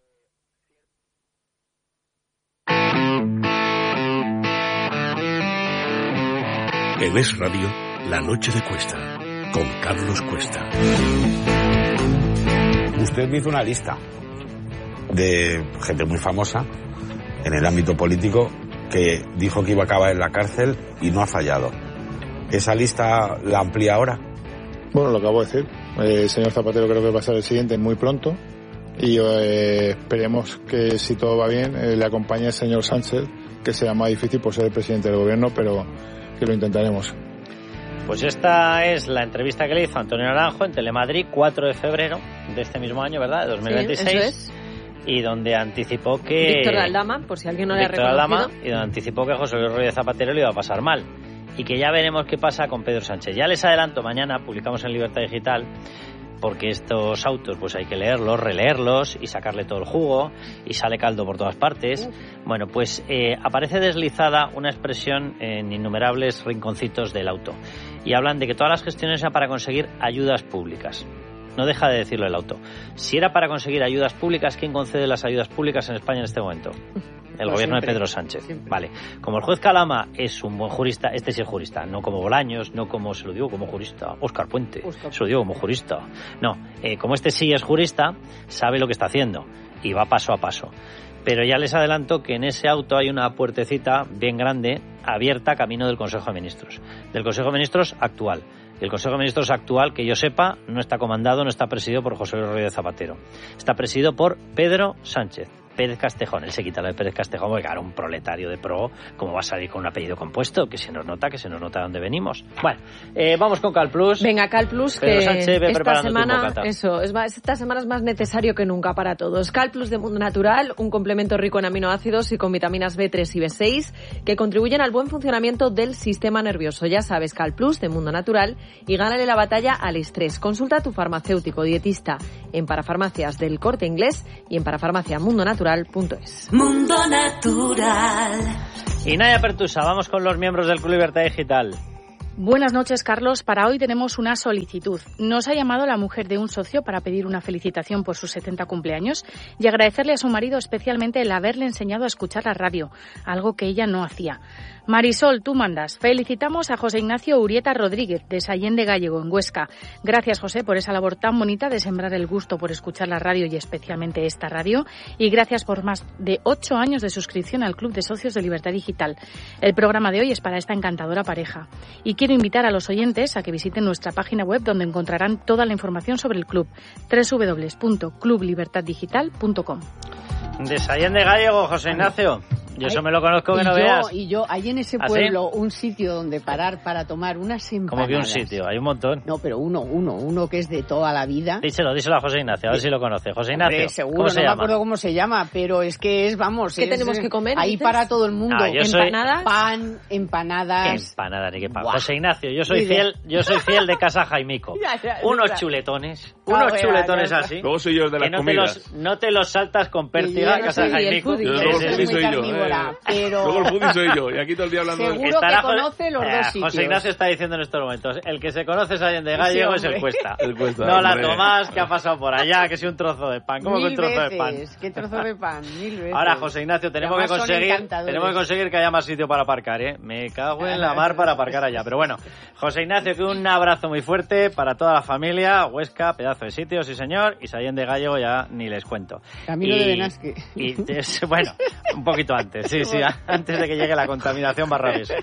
En Es Radio, La Noche de Cuesta, con Carlos Cuesta. Usted me hizo una lista de gente muy famosa en el ámbito político que dijo que iba a acabar en la cárcel y no ha fallado. ¿Esa lista la amplía ahora? Bueno, lo acabo de decir. El señor Zapatero creo que va a ser el siguiente muy pronto y eh, esperemos que si todo va bien eh, le acompañe el señor Sánchez, que será más difícil por ser el presidente del gobierno, pero que lo intentaremos. Pues esta es la entrevista que le hizo Antonio Naranjo en Telemadrid, cuatro de febrero de este mismo año, ¿verdad? De dos mil veintiséis. Sí, eso es. Y donde anticipó que... Víctor Aldama, por si alguien no le ha reconocido. Aldama, y donde anticipó que José Luis Rodríguez Zapatero le iba a pasar mal. Y que ya veremos qué pasa con Pedro Sánchez. Ya les adelanto, mañana publicamos en Libertad Digital, porque estos autos pues hay que leerlos, releerlos y sacarle todo el jugo, y sale caldo por todas partes. Bueno, pues eh, aparece deslizada una expresión en innumerables rinconcitos del auto. Y hablan de que todas las gestiones eran para conseguir ayudas públicas. No deja de decirlo el auto. Si era para conseguir ayudas públicas, ¿quién concede las ayudas públicas en España en este momento? el pues gobierno siempre, de Pedro Sánchez. Siempre. Vale. Como el juez Calama es un buen jurista, este sí es jurista, no como Bolaños, no como, se lo digo como jurista, Óscar Puente, Oscar. se lo digo como jurista. No, eh, como este sí es jurista, sabe lo que está haciendo y va paso a paso. Pero ya les adelanto que en ese auto hay una puertecita bien grande, abierta, camino del Consejo de Ministros. Del Consejo de Ministros actual. El Consejo de Ministros actual, que yo sepa, no está comandado, no está presidido por José Luis Rodríguez Zapatero. Está presidido por Pedro Sánchez. Pérez Castejón, él se quita lo de Pérez Castejón porque claro, un proletario de pro, ¿cómo va a salir con un apellido compuesto? Que se nos nota, que se nos nota de dónde venimos. Bueno, eh, vamos con CalPlus. Venga, CalPlus, Pedro que Sánchez, ve esta semana, eso, es más, esta semana es más necesario que nunca para todos. CalPlus de Mundo Natural, un complemento rico en aminoácidos y con vitaminas B tres y B seis que contribuyen al buen funcionamiento del sistema nervioso. Ya sabes, CalPlus de Mundo Natural y gánale la batalla al estrés. Consulta a tu farmacéutico dietista en parafarmacias del Corte Inglés y en parafarmacia mundo natural punto es. Mundo Natural. Y Naya Pertusa, vamos con los miembros del Club Libertad Digital. Buenas noches, Carlos. Para hoy tenemos una solicitud. Nos ha llamado la mujer de un socio para pedir una felicitación por sus setenta cumpleaños y agradecerle a su marido especialmente el haberle enseñado a escuchar la radio, algo que ella no hacía. Marisol, tú mandas. Felicitamos a José Ignacio Urieta Rodríguez, de Sallén de Gállego, en Huesca. Gracias, José, por esa labor tan bonita de sembrar el gusto por escuchar la radio y especialmente esta radio. Y gracias por más de ocho años de suscripción al Club de Socios de Libertad Digital. El programa de hoy es para esta encantadora pareja. Y quiero invitar a los oyentes a que visiten nuestra página web donde encontrarán toda la información sobre el club, doble u doble u doble u punto club libertad digital punto com. De Sallén de Gállego, José Ignacio. Yo eso me lo conozco que no yo, veas. Y yo, hay en ese pueblo ¿Ah, sí? un sitio donde parar para tomar unas empanadas. ¿Cómo que un sitio? Hay un montón. No, pero uno, uno, uno que es de toda la vida. Díselo, díselo a José Ignacio, a ver si lo conoce. José Ignacio, Hombre, seguro, ¿cómo se no llama? me acuerdo cómo se llama, pero es que es, vamos... ¿Qué es, tenemos que comer? Ahí dices? para todo el mundo. Ah, yo soy... ¿Empanadas? Pan, empanadas... ¿Qué empanadas ni qué pan? Buah. José Ignacio, yo soy fiel, yo soy fiel de Casa Jaimico. Ya, ya, unos ya. chuletones, Ah, unos ya, chuletones ya, ya. así. Luego soy yo el de las que no comidas. te, los, no te los saltas con pértiga, no Casa soy Jaimico. el Yo foodie, luego yo el soy foodie muy soy yo. carnívora, eh. pero... Luego el foodie soy yo. Y aquí todo el día hablando Seguro de... que Jo- conoce los Eh, dos sitios. José Ignacio está diciendo en estos momentos, el que se conoce es Sallén de Gállego Sí, es el hombre. Cuesta. El Cuesta, no la hombre. Tomás, que ha pasado por allá, que es un trozo de pan. ¿Cómo que Mil un trozo veces. de pan? ¿Qué trozo de pan? Mil veces. Ahora, José Ignacio, tenemos que Además son conseguir encantadores. tenemos que conseguir que haya más sitio para aparcar, ¿eh? Me cago en la mar para aparcar allá. Pero bueno, José Ignacio, que un abrazo muy fuerte para toda la familia. Huesca, pedazo de sitio, sí señor. Y Sallén de Gállego ya ni les cuento. Camino y, de Benasque. Y, es- bueno, un poquito antes, sí, sí, antes de que llegue la contaminación barra beso.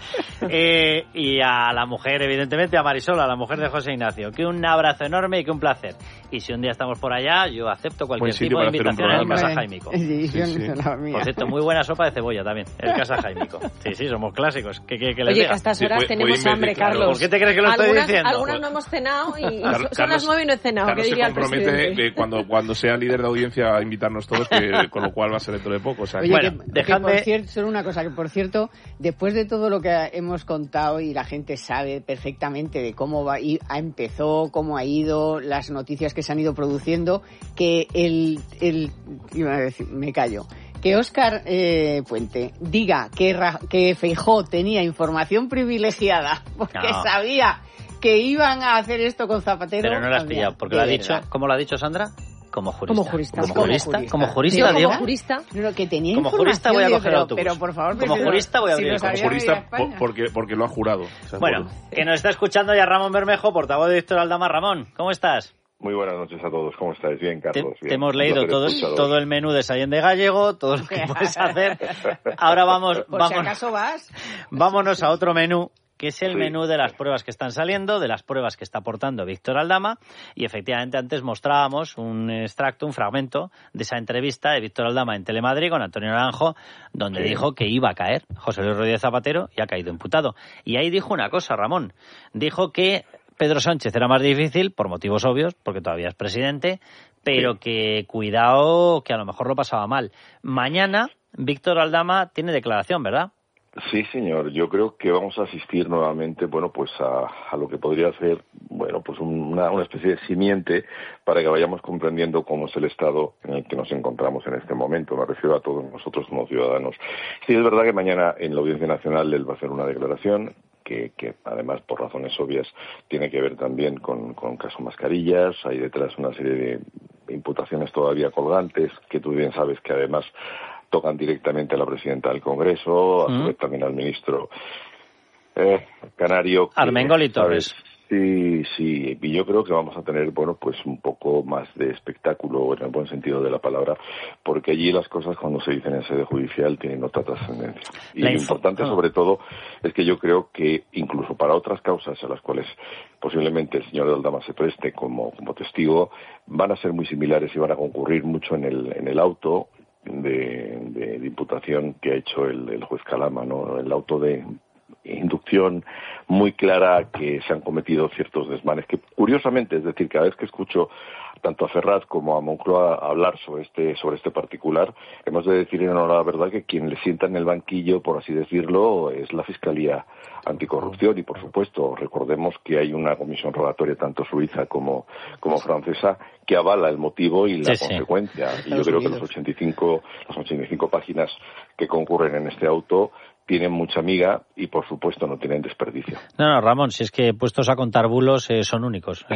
Eh, y a la mujer, evidentemente, a Marisol, a la mujer de José Ignacio, que un abrazo enorme y que un placer. Y si un día estamos por allá, yo acepto cualquier Buen sitio tipo de para hacer un invitación en el programa. Casa Jaimico. Sí, Sí, sí. la mía. Por cierto, muy buena sopa de cebolla también, el Casa Jaimico. Sí, sí, somos clásicos. ¿Qué quiere que les Oye, diga? que a estas Sí, horas puede- tenemos puede hambre, invertir, claro. Carlos. ¿Por qué te crees que lo estoy algunas, diciendo? Algunas no hemos cenado y, y Car- son Carlos- las nueve y no he cenado, Carlos que se diría el compromete presidente. de cuando, cuando sea líder de audiencia a invitarnos todos, que, con lo cual va a ser dentro de poco. O sea, Oye, Bueno, que, dejadme- que por cierto, solo una cosa, que por cierto, después de todo lo que hemos contado y la gente sabe perfectamente de cómo va, y ha empezó, cómo ha ido, las noticias que se han ido produciendo, que el, el iba a decir, me callo, que Óscar eh, Puente diga que, Ra- que Feijóo tenía información privilegiada porque No. sabía que iban a hacer esto con Zapatero. Pero no lo has Oye, pillado, porque de lo ha dicho, verdad. ¿cómo lo ha dicho Sandra? Como jurista. Como jurista. Como Como jurista, jurista. como Yo jurista, como Diego. jurista, No, no, que tenía Como jurista voy a información, coger pero, autobús. pero por favor, Como si lo- jurista voy a si abrir lo el como sabía jurista, media España. por- porque, porque lo ha jurado. O sea, Bueno, por- que nos está escuchando ya Ramón Bermejo, portavoz de Víctor Aldama. Ramón, ¿cómo estás? Muy buenas noches a todos. ¿Cómo estáis? Bien, Te, Carlos. te Bien. hemos Un leído placer todo, escucharos. todo el menú de Sallén de Gállego, todo lo que puedes hacer. Ahora vamos, Por si vamos, acaso vas. vámonos a otro menú, que es el Sí. menú de las pruebas que están saliendo, de las pruebas que está aportando Víctor Aldama. Y efectivamente antes mostrábamos un extracto, un fragmento de esa entrevista de Víctor Aldama en Telemadrid con Antonio Naranjo, donde Sí. dijo que iba a caer José Luis Rodríguez Zapatero y ha caído imputado. Y ahí dijo una cosa, Ramón. Dijo que Pedro Sánchez era más difícil, por motivos obvios, porque todavía es presidente, pero Sí. que cuidado, que a lo mejor lo pasaba mal. Mañana Víctor Aldama tiene declaración, ¿verdad? Sí, señor. Yo creo que vamos a asistir nuevamente, bueno, pues a, a lo que podría ser, bueno, pues una, una especie de simiente para que vayamos comprendiendo cómo es el estado en el que nos encontramos en este momento. Me refiero a todos nosotros como ciudadanos. Sí, es verdad que mañana en la Audiencia Nacional él va a hacer una declaración que, que además, por razones obvias, tiene que ver también con, con caso mascarillas. Hay detrás una serie de imputaciones todavía colgantes, que tú bien sabes que además tocan directamente a la presidenta del Congreso, a su vez también al ministro eh, canario. Armengol Torres. Sí, sí, y yo creo que vamos a tener, bueno, pues un poco más de espectáculo en el buen sentido de la palabra, porque allí las cosas cuando se dicen en sede judicial tienen otra trascendencia. Y lo importante sobre todo es que yo creo que incluso para otras causas a las cuales posiblemente el señor de Aldama se preste como, como testigo, van a ser muy similares y van a concurrir mucho en el, en el auto de, de, de imputación que ha hecho el, el juez Calama, ¿no? El auto de inducción muy clara que se han cometido ciertos desmanes que curiosamente, es decir, cada vez que escucho tanto a Ferraz como a Moncloa hablar sobre este sobre este particular, hemos de decir en honor a la verdad que quien le sienta en el banquillo, por así decirlo, es la Fiscalía Anticorrupción y, por supuesto, recordemos que hay una comisión rogatoria tanto suiza como, como francesa que avala el motivo y la sí, consecuencia. Sí. Y yo creo que los ochenta y cinco, las ochenta y cinco páginas que concurren en este auto tienen mucha miga y, por supuesto, no tienen desperdicio. No, no, Ramón, si es que puestos a contar bulos eh, son únicos.